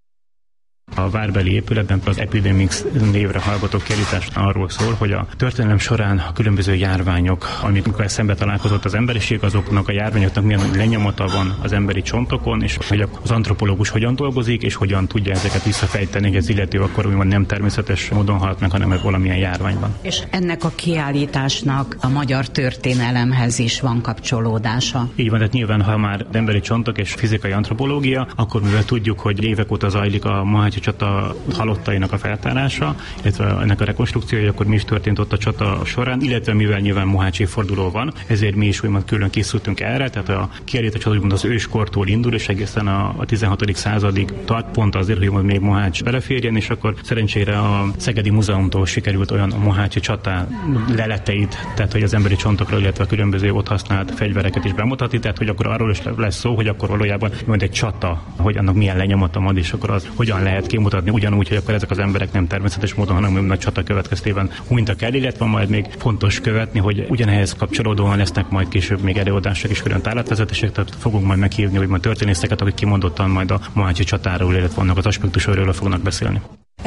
A várbeli épületben az Epidemics névre hallgató kiállítás arról szól, hogy a történelem során a különböző járványok, amikor szembe találkozott az emberiség, azoknak a járványoknak milyen lenyomata van az emberi csontokon, és hogy az antropológus hogyan dolgozik, és hogyan tudja ezeket visszafejteni, hogy az illető akkor úgymond nem természetes módon halt meg, hanem valamilyen járványban. És ennek a kiállításnak a magyar történelemhez is van kapcsolódása. Így van, tehát nyilván, ha már emberi csontok és fizikai antropológia, akkor mivel tudjuk, hogy évek óta zajlik a Mohácsi csata halottainak a feltárása, illetve ennek a rekonstrukciója, akkor mi is történt ott a csata során, illetve mivel nyilván Mohács évforduló van, ezért mi is úgymond külön készültünk erre, tehát a kiállítás úgymond az őskortól indul, és egészen a, a tizenhatodik századig tart, pont azért, hogy még Mohács beleférjen, és akkor szerencsére a Szegedi Múzeumtól sikerült olyan a mohácsi csata leleteit, tehát hogy az emberi csontokról, illetve a különböző ott használt fegyvereket is bemutatni, tehát hogy akkor arról is lesz szó, hogy akkor valójában majd egy csata, hogy annak milyen lenyomata van, és akkor az hogyan lehet kimutatni, ugyanúgy, hogy akkor ezek az emberek nem természetes módon, hanem nagy csata következtében hunytak el, illetve majd még fontos követni, hogy ugyanehhez kapcsolódóan lesznek majd később még előadások és külön tárlatvezetések, tehát fogunk majd meghívni, hogy majd történészeket, akik kimondottan majd a mohácsi csatáról, illetve annak az aspektusairól fognak beszélni.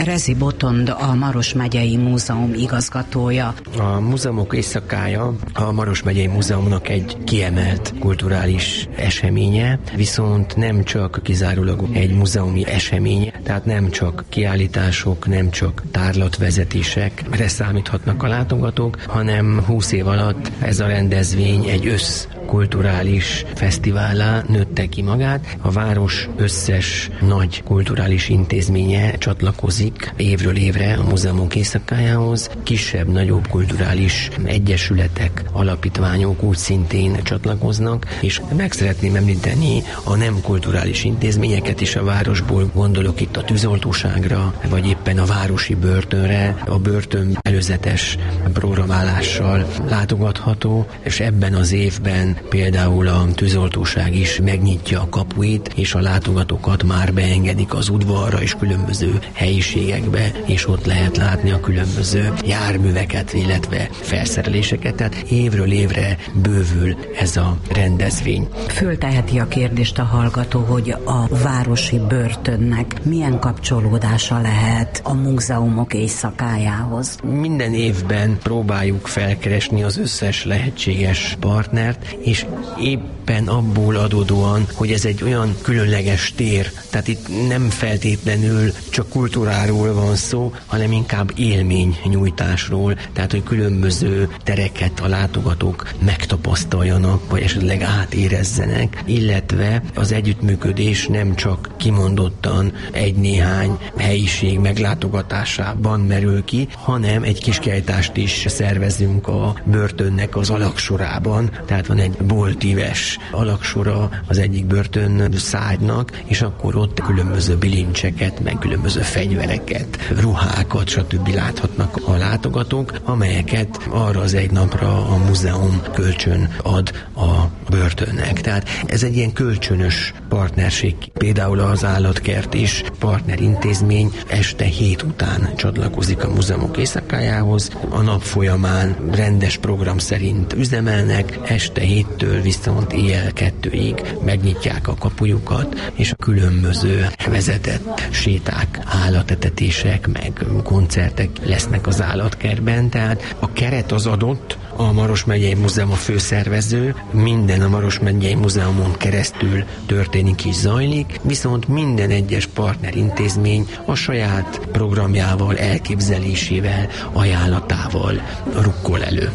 Rezi Botond, a Maros megyei múzeum igazgatója. A múzeumok éjszakája a Maros megyei múzeumnak egy kiemelt kulturális eseménye, viszont nem csak kizárólag egy múzeumi esemény, tehát nem csak kiállítások, nem csak tárlatvezetésekre számíthatnak a látogatók, hanem húsz év alatt ez a rendezvény egy össz kulturális fesztiválá nőtte ki magát. A város összes nagy kulturális intézménye csatlakozik évről évre a múzeumok éjszakájához. Kisebb-nagyobb kulturális egyesületek, alapítványok úgy szintén csatlakoznak, és meg szeretném említeni a nem kulturális intézményeket is a városból, gondolok itt a tűzoltóságra, vagy éppen a városi börtönre. A börtön előzetes programálással látogatható, és ebben az évben például a tűzoltóság is megnyitja a kapuit, és a látogatókat már beengedik az udvarra és különböző helyiségekbe, és ott lehet látni a különböző járműveket, illetve felszereléseket. Tehát évről évre bővül ez a rendezvény. Fölteheti a kérdést a hallgató, hogy a városi börtönnek milyen kapcsolódása lehet a múzeumok éjszakájához. Minden évben próbáljuk felkeresni az összes lehetséges partnert, és éppen abból adódóan, hogy ez egy olyan különleges tér, tehát itt nem feltétlenül csak kultúráról van szó, hanem inkább élménynyújtásról, tehát hogy különböző tereket a látogatók megtapasztaljanak, vagy esetleg átérezzenek, illetve az együttműködés nem csak kimondottan egy-néhány helyiség meglátogatásában merül ki, hanem egy kis kiállítást is szervezünk a börtönnek az alaksorában, tehát van egy boltíves alaksora az egyik börtön szágynak, és akkor ott különböző bilincseket, meg különböző fegyvereket, ruhákat, stb. Láthatnak a látogatók, amelyeket arra az egy napra a múzeum kölcsön ad a börtönnek. Tehát ez egy ilyen kölcsönös partnerség. Például az állatkert is partnerintézmény este hét után csatlakozik a múzeumok éjszakájához. A nap folyamán rendes program szerint üzemelnek, este héttől viszont éjjel kettőig megnyitják a kapujukat, és a különböző vezetett séták, állatetetések, meg koncertek lesznek az állatkertben. Tehát a keret az adott, a Maros megyei múzeum a főszervező, minden a Maros megyei múzeumon keresztül történik és zajlik, viszont minden egyes partnerintézmény a saját programjával, elképzelésével, ajánlatával rukkol elő.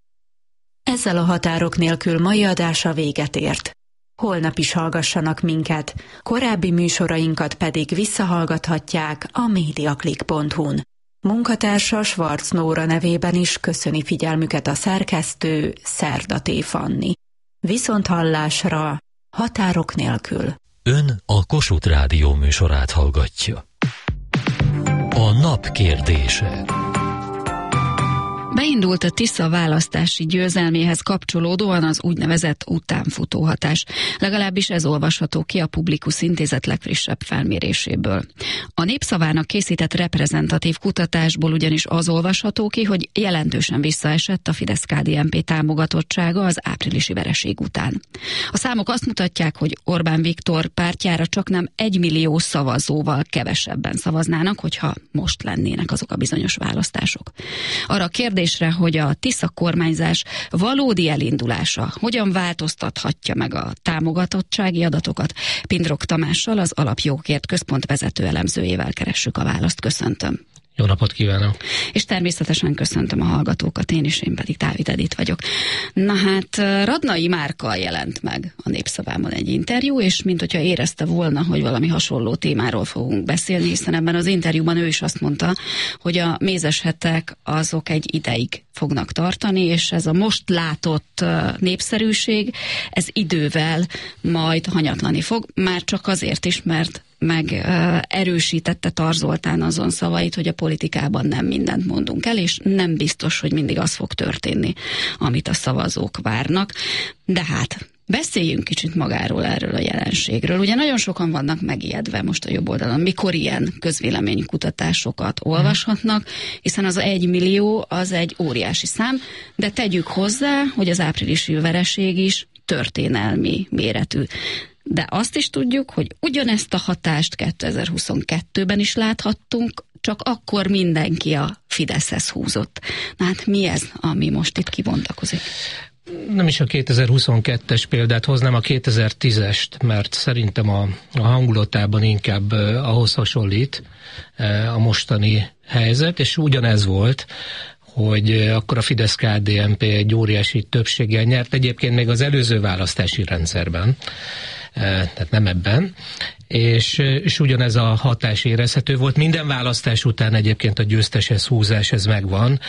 Ezzel a határok nélkül mai adása véget ért. Holnap is hallgassanak minket, korábbi műsorainkat pedig visszahallgathatják a mediaclick pont hu-n. Munkatársa Schwarz Nóra nevében is köszöni figyelmüket a szerkesztő Szerdaté Fanni. Viszont hallásra, határok nélkül. Ön a Kossuth Rádió műsorát hallgatja. A nap kérdése. Beindult a Tisza választási győzelméhez kapcsolódóan az úgynevezett utánfutóhatás. Legalábbis ez olvasható ki a Publikus Intézet legfrissebb felméréséből. A Népszavának készített reprezentatív kutatásból ugyanis az olvasható ki, hogy jelentősen visszaesett a Fidesz-ká dé en pé támogatottsága az áprilisi vereség után. A számok azt mutatják, hogy Orbán Viktor pártjára csaknem egymillió szavazóval kevesebben szavaznának, hogyha most lennének azok a bizonyos választások. Arra a kérdés, hogy a Tisza kormányzás valódi elindulása hogyan változtathatja meg a támogatottsági adatokat. Pindrok Tamással, az Alapjogokért Központ vezető elemzőjével keressük a választ. Köszöntöm. Jó napot kívánok! És természetesen köszöntöm a hallgatókat, én is, én pedig Dávid Edith vagyok. Na hát, Radnai Márkkal jelent meg a Népszavában egy interjú, és mint hogyha érezte volna, hogy valami hasonló témáról fogunk beszélni, hiszen ebben az interjúban ő is azt mondta, hogy a mézeshetek azok egy ideig fognak tartani, és ez a most látott népszerűség, ez idővel majd hanyatlani fog, már csak azért is, mert meg uh, erősítette Tarz Zoltán azon szavait, hogy a politikában nem mindent mondunk el, és nem biztos, hogy mindig az fog történni, amit a szavazók várnak. De hát beszéljünk kicsit magáról, erről a jelenségről. Ugye nagyon sokan vannak megijedve most a jobb oldalon, mikor ilyen közvéleménykutatásokat olvashatnak, hiszen az egy millió az egy óriási szám, de tegyük hozzá, hogy az áprilisi vereség is történelmi méretű. de azt is tudjuk, hogy ugyanezt a hatást kétezer-huszonkettőben is láthattunk, csak akkor mindenki a Fideszhez húzott. Na hát mi ez, ami most itt kibontakozik? Nem is a kétezer-huszonkettes példát hoznám, a kétezer-tízest, mert szerintem a, a hangulatában inkább uh, ahhoz hasonlít uh, a mostani helyzet, és ugyanez volt, hogy uh, akkor a Fidesz-ká dé en pé egy óriási többséggel nyert, egyébként még az előző választási rendszerben, uh, tehát nem ebben, és, és ugyanez a hatás érezhető volt. Minden választás után egyébként a győzteshez húzás, ez megvan,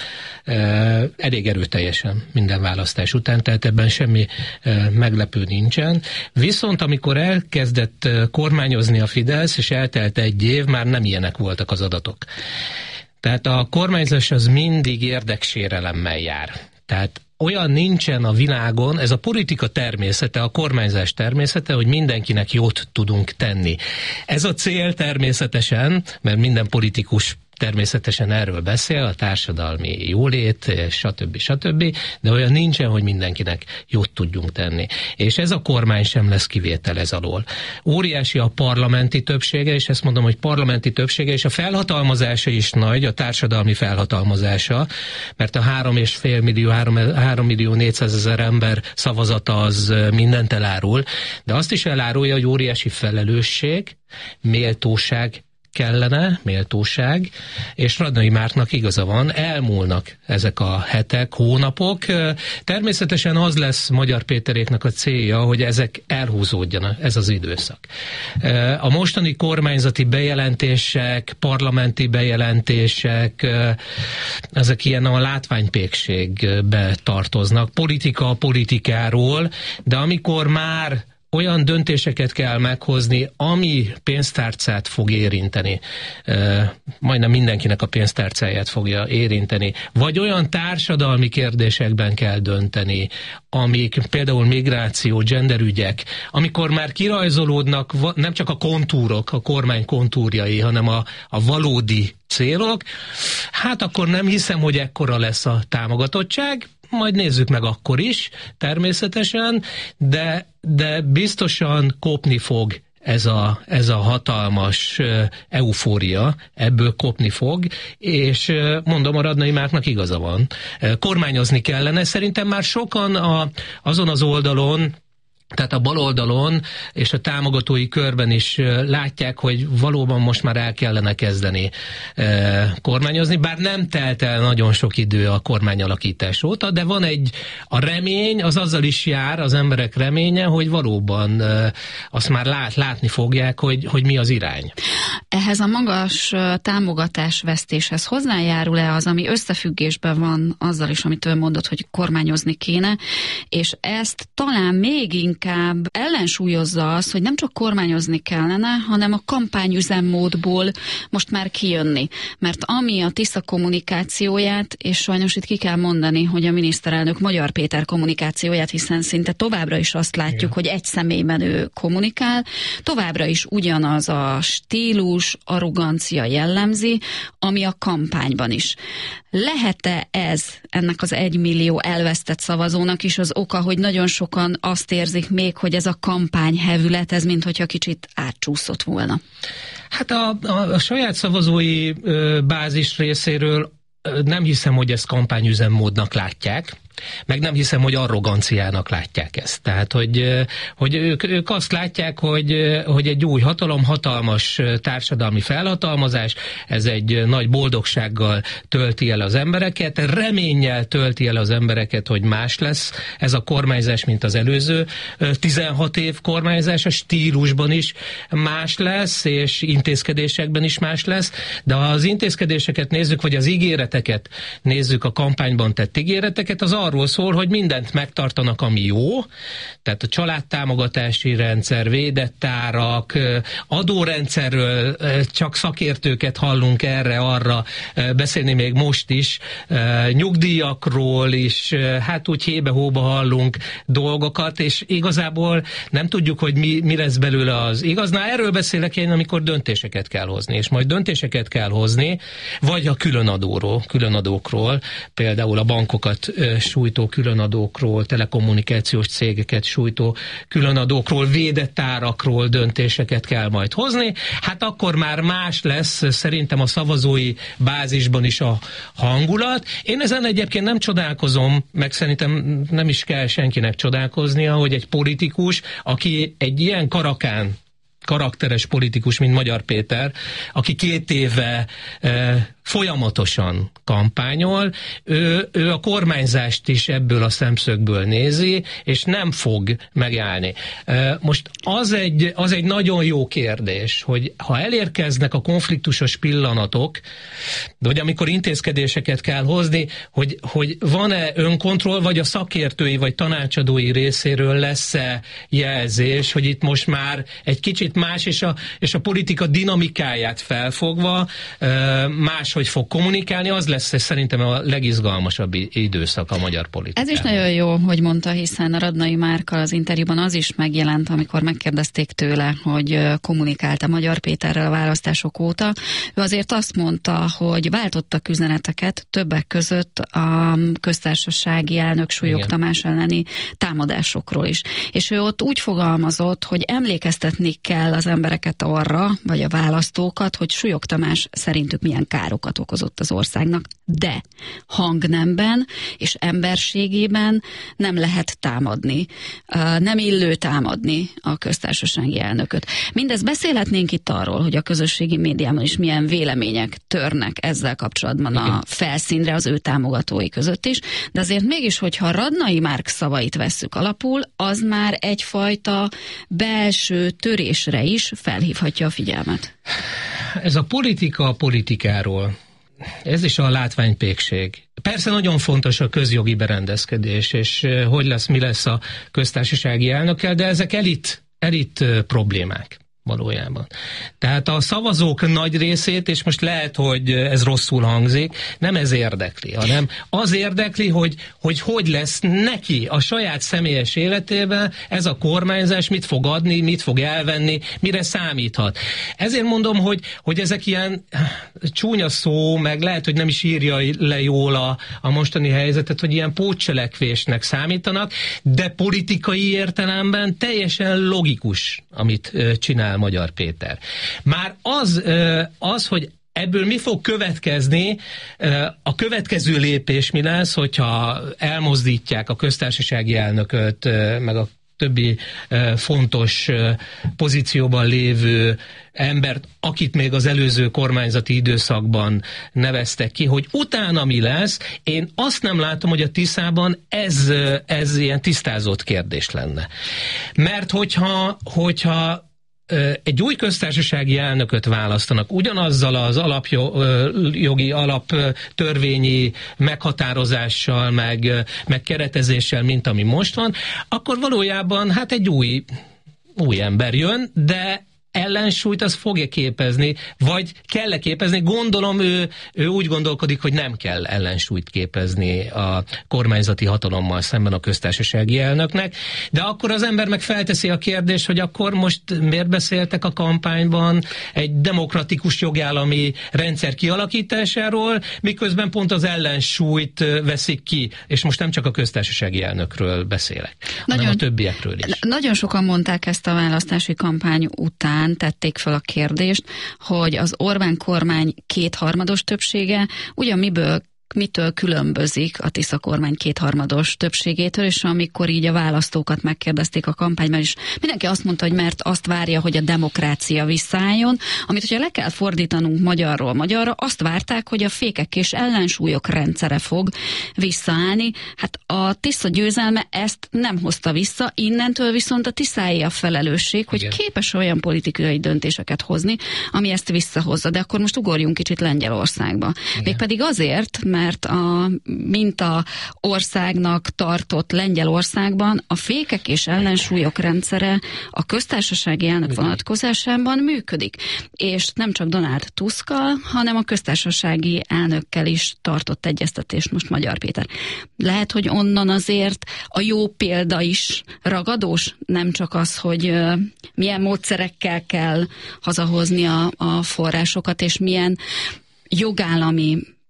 elég erőteljesen minden választás után, tehát ebben semmi meglepő nincsen. Viszont amikor elkezdett kormányozni a Fidesz, és eltelt egy év, már nem ilyenek voltak az adatok. Tehát a kormányzás az mindig érdeksérelemmel jár. Tehát olyan nincsen a világon, ez a politika természete, a kormányzás természete, hogy mindenkinek jót tudunk tenni. Ez a cél természetesen, mert minden politikus természetesen erről beszél, a társadalmi jólét, stb. stb., de olyan nincsen, hogy mindenkinek jót tudjunk tenni. És ez a kormány sem lesz kivétel ez alól. Óriási a parlamenti többsége, és ezt mondom, hogy parlamenti többsége, és a felhatalmazása is nagy, a társadalmi felhatalmazása, mert a három és fél millió, három millió négyszázezer ember szavazata az mindent elárul, de azt is elárulja, hogy óriási felelősség, méltóság kellene, méltóság, és Radnai Márknak igaza van, elmúlnak ezek a hetek, hónapok. Természetesen az lesz Magyar Péteréknek a célja, hogy ezek elhúzódjanak, ez az időszak. A mostani kormányzati bejelentések, parlamenti bejelentések, ezek ilyen a látványpékségbe tartoznak. Politika a politikáról, de amikor már olyan döntéseket kell meghozni, ami pénztárcát fog érinteni. E, majdnem mindenkinek a pénztárcáját fogja érinteni. Vagy olyan társadalmi kérdésekben kell dönteni, amik például migráció, genderügyek, amikor már kirajzolódnak nem csak a kontúrok, a kormány kontúrjai, hanem a, a valódi célok, hát akkor nem hiszem, hogy ekkora lesz a támogatottság, majd nézzük meg akkor is, természetesen, de, de biztosan kopni fog ez a, ez a hatalmas eufória, ebből kopni fog, és mondom, a Radnai Márknak igaza van. Kormányozni kellene, szerintem már sokan a, azon az oldalon, tehát a baloldalon és a támogatói körben is látják, hogy valóban most már el kellene kezdeni e, kormányozni, bár nem telt el nagyon sok idő a kormányalakítás óta, de van egy, a remény, az azzal is jár, az emberek reménye, hogy valóban e, azt már lát, látni fogják, hogy, hogy mi az irány. Ehhez a magas támogatásvesztéshez hozzájárul-e az, ami összefüggésben van azzal is, amit ő mondott, hogy kormányozni kéne, és ezt talán még inkább ellensúlyozza az, hogy nem csak kormányozni kellene, hanem a kampányüzemmódból most már kijönni. Mert ami a Tisza kommunikációját, és sajnos itt ki kell mondani, hogy a miniszterelnök Magyar Péter kommunikációját, hiszen szinte továbbra is azt látjuk, igen, hogy egy személyben ő kommunikál, továbbra is ugyanaz a stílus, arrogancia jellemzi, ami a kampányban is. Lehet-e ez ennek az egymillió elvesztett szavazónak is az oka, hogy nagyon sokan azt érzik még, hogy ez a kampányhevület, ez minthogyha kicsit átcsúszott volna? Hát a, a, a saját szavazói ö, bázis részéről ö, nem hiszem, hogy ezt kampányüzemmódnak látják, meg nem hiszem, hogy arroganciának látják ezt. Tehát, hogy, hogy ők, ők azt látják, hogy, hogy egy új hatalom, hatalmas társadalmi felhatalmazás, ez egy nagy boldogsággal tölti el az embereket, reménnyel tölti el az embereket, hogy más lesz ez a kormányzás, mint az előző tizenhat év kormányzás, a stílusban is más lesz, és intézkedésekben is más lesz, de ha az intézkedéseket nézzük, vagy az ígéreteket nézzük, a kampányban tett ígéreteket, az arról szól, hogy mindent megtartanak, ami jó, tehát a családtámogatási rendszer, védett árak, adórendszerről csak szakértőket hallunk erre, arra beszélni még most is, nyugdíjakról is, hát úgy hébe-hóba hallunk dolgokat, és igazából nem tudjuk, hogy mi, mi lesz belőle az igaz. Na, erről beszélek én, amikor döntéseket kell hozni, és majd döntéseket kell hozni, vagy a különadóról, sújtó különadókról, például a bankokat sújtó különadókról, telekommunikációs cégeket sújtó különadókról, védett árakról döntéseket kell majd hozni, hát akkor már más lesz szerintem a szavazói bázisban is a hangulat. Én ezen egyébként nem csodálkozom, meg szerintem nem is kell senkinek csodálkoznia, hogy egy politikus, aki egy ilyen karakán karakteres politikus, mint Magyar Péter, aki két éve e, folyamatosan kampányol, ő, ő a kormányzást is ebből a szemszögből nézi, és nem fog megállni. E, most az egy, az egy nagyon jó kérdés, hogy ha elérkeznek a konfliktusos pillanatok, de hogy amikor intézkedéseket kell hozni, hogy, hogy van-e önkontroll, vagy a szakértői, vagy tanácsadói részéről lesz-e jelzés, hogy itt most már egy kicsit más, és a, és a politika dinamikáját felfogva máshogy fog kommunikálni, az lesz szerintem a legizgalmasabb időszak a magyar politikában. Ez is nagyon jó, hogy mondta, hiszen a Radnai Márka az interjúban az is megjelent, amikor megkérdezték tőle, hogy kommunikált a Magyar Péterrel a választások óta. Ő azért azt mondta, hogy váltottak üzeneteket, többek között a köztársasági elnök Súlyog Tamás elleni támadásokról is. És ő ott úgy fogalmazott, hogy emlékeztetni kell az embereket arra, vagy a választókat, hogy Súlyog Tamás szerintük milyen károkat okozott az országnak, de hangnemben és emberségében nem lehet támadni, nem illő támadni a köztársasági elnököt. Mindez beszélhetnénk itt arról, hogy a közösségi médiában is milyen vélemények törnek ezzel kapcsolatban igen. a felszínre az ő támogatói között is, de azért mégis, hogyha Radnai Márk szavait vesszük alapul, az már egyfajta belső törésre is felhívhatja a figyelmet. Ez a politika a politikáról. Ez is a látványpékség. Persze nagyon fontos a közjogi berendezkedés, és hogy lesz, mi lesz a köztársasági elnökkel, de ezek elit, elit problémák valójában. Tehát a szavazók nagy részét, és most lehet, hogy ez rosszul hangzik, nem ez érdekli, hanem az érdekli, hogy hogy, hogy lesz neki a saját személyes életében ez a kormányzás, mit fog adni, mit fog elvenni, mire számíthat. Ezért mondom, hogy, hogy ezek ilyen csúnya szó, meg lehet, hogy nem is írja le jól a, a mostani helyzetet, hogy ilyen pótcselekvésnek számítanak, de politikai értelemben teljesen logikus, amit csinál Magyar Péter. Már az, az, hogy ebből mi fog következni, a következő lépés mi lesz, hogyha elmozdítják a köztársasági elnököt, meg a többi fontos pozícióban lévő embert, akit még az előző kormányzati időszakban neveztek ki, hogy utána mi lesz, én azt nem látom, hogy a Tiszában ez, ez ilyen tisztázott kérdés lenne. Mert hogyha, hogyha egy új köztársasági elnököt választanak ugyanazzal az alapjogi, alaptörvényi meghatározással, meg, meg keretezéssel, mint ami most van, akkor valójában hát egy új, új ember jön, de ellensúlyt az fogja képezni, vagy kell-e képezni? Gondolom ő, ő úgy gondolkodik, hogy nem kell ellensúlyt képezni a kormányzati hatalommal szemben a köztársasági elnöknek, de akkor az ember meg felteszi a kérdést, hogy akkor most miért beszéltek a kampányban egy demokratikus jogállami rendszer kialakításáról, miközben pont az ellensúlyt veszik ki, és most nem csak a köztársasági elnökről beszélek, nagyon, hanem a többiekről is. Nagyon sokan mondták ezt a választási kampány után, tették fel a kérdést, hogy az Orbán kormány kétharmados többsége ugyan miből mitől különbözik a Tisza kormány kétharmados többségétől, és amikor így a választókat megkérdezték a kampányban is, mindenki azt mondta, hogy mert azt várja, hogy a demokrácia visszaálljon, amit hogyha le kell fordítanunk magyarról magyarra, azt várták, hogy a fékek és ellensúlyok rendszere fog visszaállni. Hát a Tisza győzelme ezt nem hozta vissza, innentől viszont a Tiszáé a felelősség, hogy igen. képes olyan politikai döntéseket hozni, ami ezt visszahozza. De akkor most ugorjunk kicsit Lengyelországba. Igen. Mégpedig azért, mert a minta országnak tartott Lengyelországban a fékek és ellensúlyok rendszere a köztársasági elnök vonatkozásában működik. És nem csak Donald Tuskkal, hanem a köztársasági elnökkel is tartott egyeztetést most Magyar Péter. Lehet, hogy onnan azért a jó példa is ragadós, nem csak az, hogy milyen módszerekkel kell hazahozni a, a forrásokat, és milyen jogállami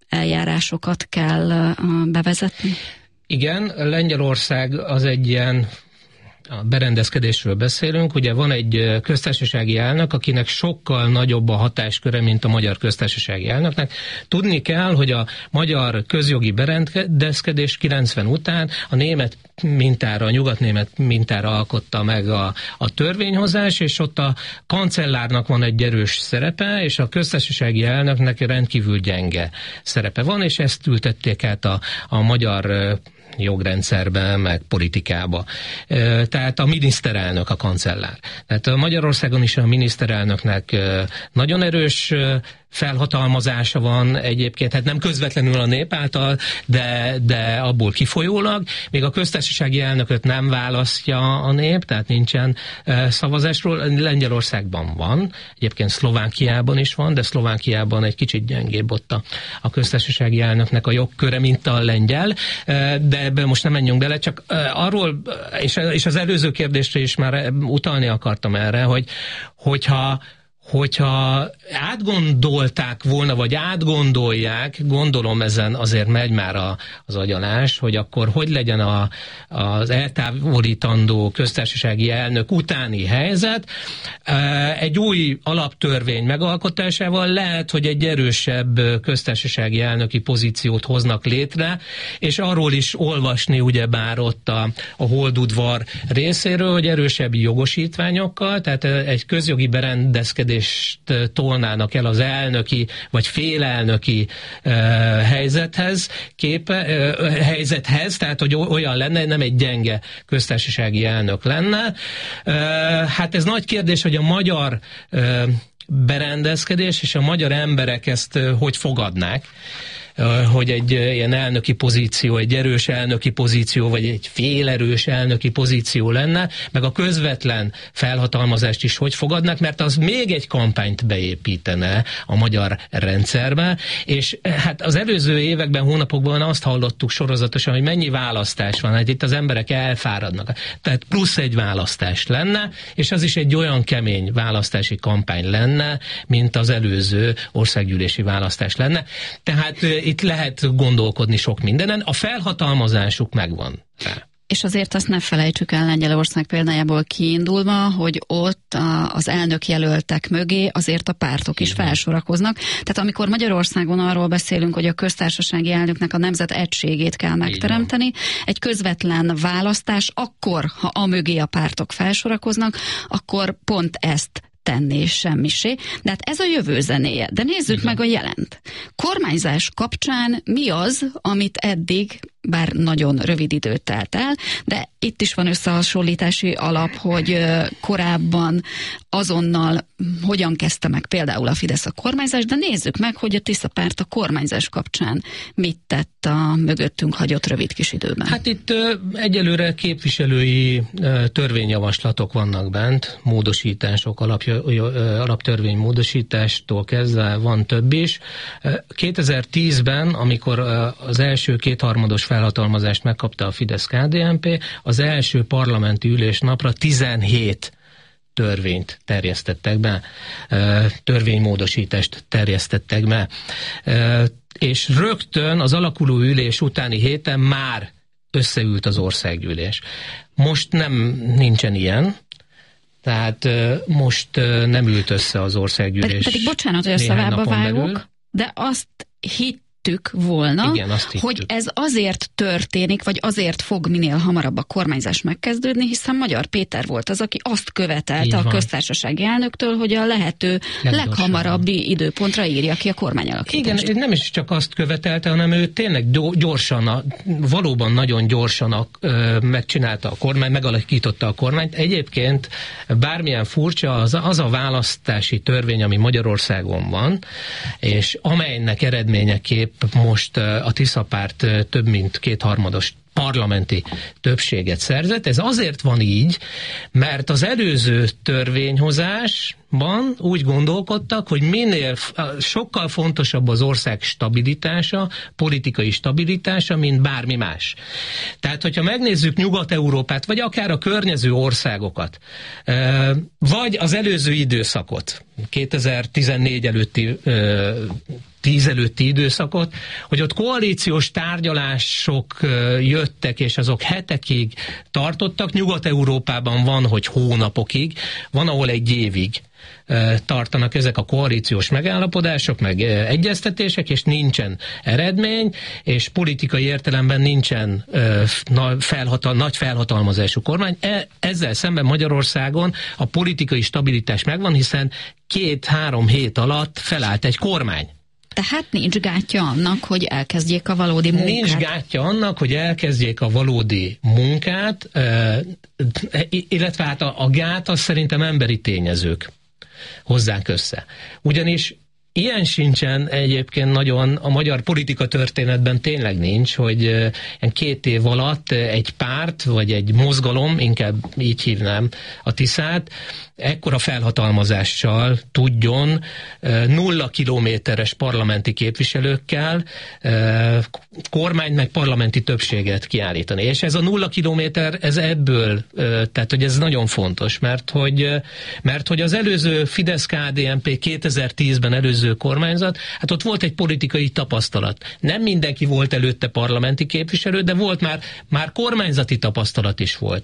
eljárásokat kell bevezetni? Igen, Lengyelország az egy ilyen, a berendezkedésről beszélünk, ugye van egy köztársasági elnök, akinek sokkal nagyobb a hatásköre, mint a magyar köztársasági elnöknek. Tudni kell, hogy a magyar közjogi berendezkedés kilencven után a német mintára, a nyugatnémet mintára alkotta meg a, a törvényhozás, és ott a kancellárnak van egy erős szerepe, és a köztársasági elnöknek rendkívül gyenge szerepe van, és ezt ültették át a, a magyar jogrendszerbe, meg politikába. Tehát a miniszterelnök a kancellár. Tehát Magyarországon is a miniszterelnöknek nagyon erős felhatalmazása van egyébként, hát nem közvetlenül a nép által, de, de abból kifolyólag. Még a köztársasági elnököt nem választja a nép, tehát nincsen szavazásról. Lengyelországban van, egyébként Szlovákiában is van, de Szlovákiában egy kicsit gyengébb ott a, a köztársasági elnöknek a jogköre, mint a lengyel, de ebben most nem menjünk bele, csak arról, és, és az előző kérdésre is már utalni akartam erre, hogy hogyha hogyha átgondolták volna, vagy átgondolják, gondolom ezen azért megy már a, az agyalás, hogy akkor hogy legyen a, az eltávolítandó köztársasági elnök utáni helyzet. Egy új alaptörvény megalkotásával lehet, hogy egy erősebb köztársasági elnöki pozíciót hoznak létre, és arról is olvasni ugyebár ott a, a holdudvar részéről, hogy erősebb jogosítványokkal, tehát egy közjogi berendezkedés tolnának el az elnöki vagy félelnöki uh, helyzethez, képe, uh, helyzethez, tehát hogy olyan lenne, nem egy gyenge köztársasági elnök lenne. Uh, hát ez nagy kérdés, hogy a magyar uh, berendezkedés és a magyar emberek ezt uh, hogy fogadnák, hogy egy ilyen elnöki pozíció, egy erős elnöki pozíció, vagy egy félerős elnöki pozíció lenne, meg a közvetlen felhatalmazást is hogy fogadnak, mert az még egy kampányt beépítene a magyar rendszerbe, és hát az előző években, hónapokban azt hallottuk sorozatosan, hogy mennyi választás van, hát itt az emberek elfáradnak. Tehát plusz egy választás lenne, és az is egy olyan kemény választási kampány lenne, mint az előző országgyűlési választás lenne. Tehát itt lehet gondolkodni sok mindenen, a felhatalmazásuk megvan rá. És azért azt ne felejtsük el Lengyelország példájából kiindulva, hogy ott a, az elnök jelöltek mögé azért a pártok is felsorakoznak. Tehát amikor Magyarországon arról beszélünk, hogy a köztársasági elnöknek a nemzet egységét kell megteremteni, egy közvetlen választás, akkor, ha a mögé a pártok felsorakoznak, akkor pont ezt tenni semmisé. De hát ez a jövő zenéje. De nézzük meg a jelent. Kormányzás kapcsán mi az, amit eddig, bár nagyon rövid időt telt el, de itt is van összehasonlítási alap, hogy korábban azonnal hogyan kezdte meg például a Fidesz a kormányzás, de nézzük meg, hogy a Tisza párt a kormányzás kapcsán mit tett a mögöttünk hagyott rövid kis időben. Hát itt ö, egyelőre képviselői ö, törvényjavaslatok vannak bent, módosítások, alapja, ö, alaptörvény módosítástól kezdve van több is. kétezer-tízben, amikor ö, az első kétharmados felhatalmazást megkapta a Fidesz-ká dé en pé, az első parlamenti ülésnapra tizenhét törvényt terjesztettek be, törvénymódosítást terjesztettek be, és rögtön az alakuló ülés utáni héten már összeült az országgyűlés. Most nem nincsen ilyen, tehát most nem ült össze az országgyűlés. Pedig, pedig bocsánat, hogy a szavába vágok, de azt hitt volna, igen, hogy ez azért történik, vagy azért fog minél hamarabb a kormányzás megkezdődni, hiszen Magyar Péter volt az, aki azt követelte a köztársasági elnöktől, hogy a lehető Legyorsan. leghamarabbi időpontra írja ki a kormányalakítást. Igen, nem is csak azt követelte, hanem ő tényleg gyorsan, valóban nagyon gyorsan megcsinálta a kormány, megalakította a kormányt. Egyébként bármilyen furcsa, az, az a választási törvény, ami Magyarországon van, és amelynek eredményeképp most a Tisza párt több mint kétharmados parlamenti többséget szerzett. Ez azért van így, mert az előző törvényhozás Ban úgy gondolkodtak, hogy minél sokkal fontosabb az ország stabilitása, politikai stabilitása, mint bármi más. Tehát, hogyha megnézzük Nyugat-Európát, vagy akár a környező országokat, vagy az előző időszakot, kétezer-tizennégy előtti tíz előtti időszakot, hogy ott koalíciós tárgyalások jöttek, és azok hetekig tartottak. Nyugat-Európában van, hogy hónapokig, van, ahol egy évig tartanak ezek a koalíciós megállapodások, meg egyeztetések, és nincsen eredmény, és politikai értelemben nincsen felhatal, nagy felhatalmazású kormány. Ezzel szemben Magyarországon a politikai stabilitás megvan, hiszen két-három hét alatt felállt egy kormány. Tehát nincs gátja annak, hogy elkezdjék a valódi munkát. Nincs gátja annak, hogy elkezdjék a valódi munkát, illetve hát a, a gát az szerintem emberi tényezők hozzánk össze. Ugyanis ilyen sincsen egyébként nagyon, a magyar politika történetben tényleg nincs, hogy két év alatt egy párt, vagy egy mozgalom, inkább így hívnám a Tiszát, ekkora felhatalmazással tudjon nulla kilométeres parlamenti képviselőkkel kormány meg parlamenti többséget kiállítani. És ez a nulla kilométer, ez ebből, tehát hogy ez nagyon fontos, mert hogy, mert hogy az előző Fidesz-ká dé en pé kétezer-tízben előző kormányzat, hát ott volt egy politikai tapasztalat. Nem mindenki volt előtte parlamenti képviselő, de volt már, már kormányzati tapasztalat is volt.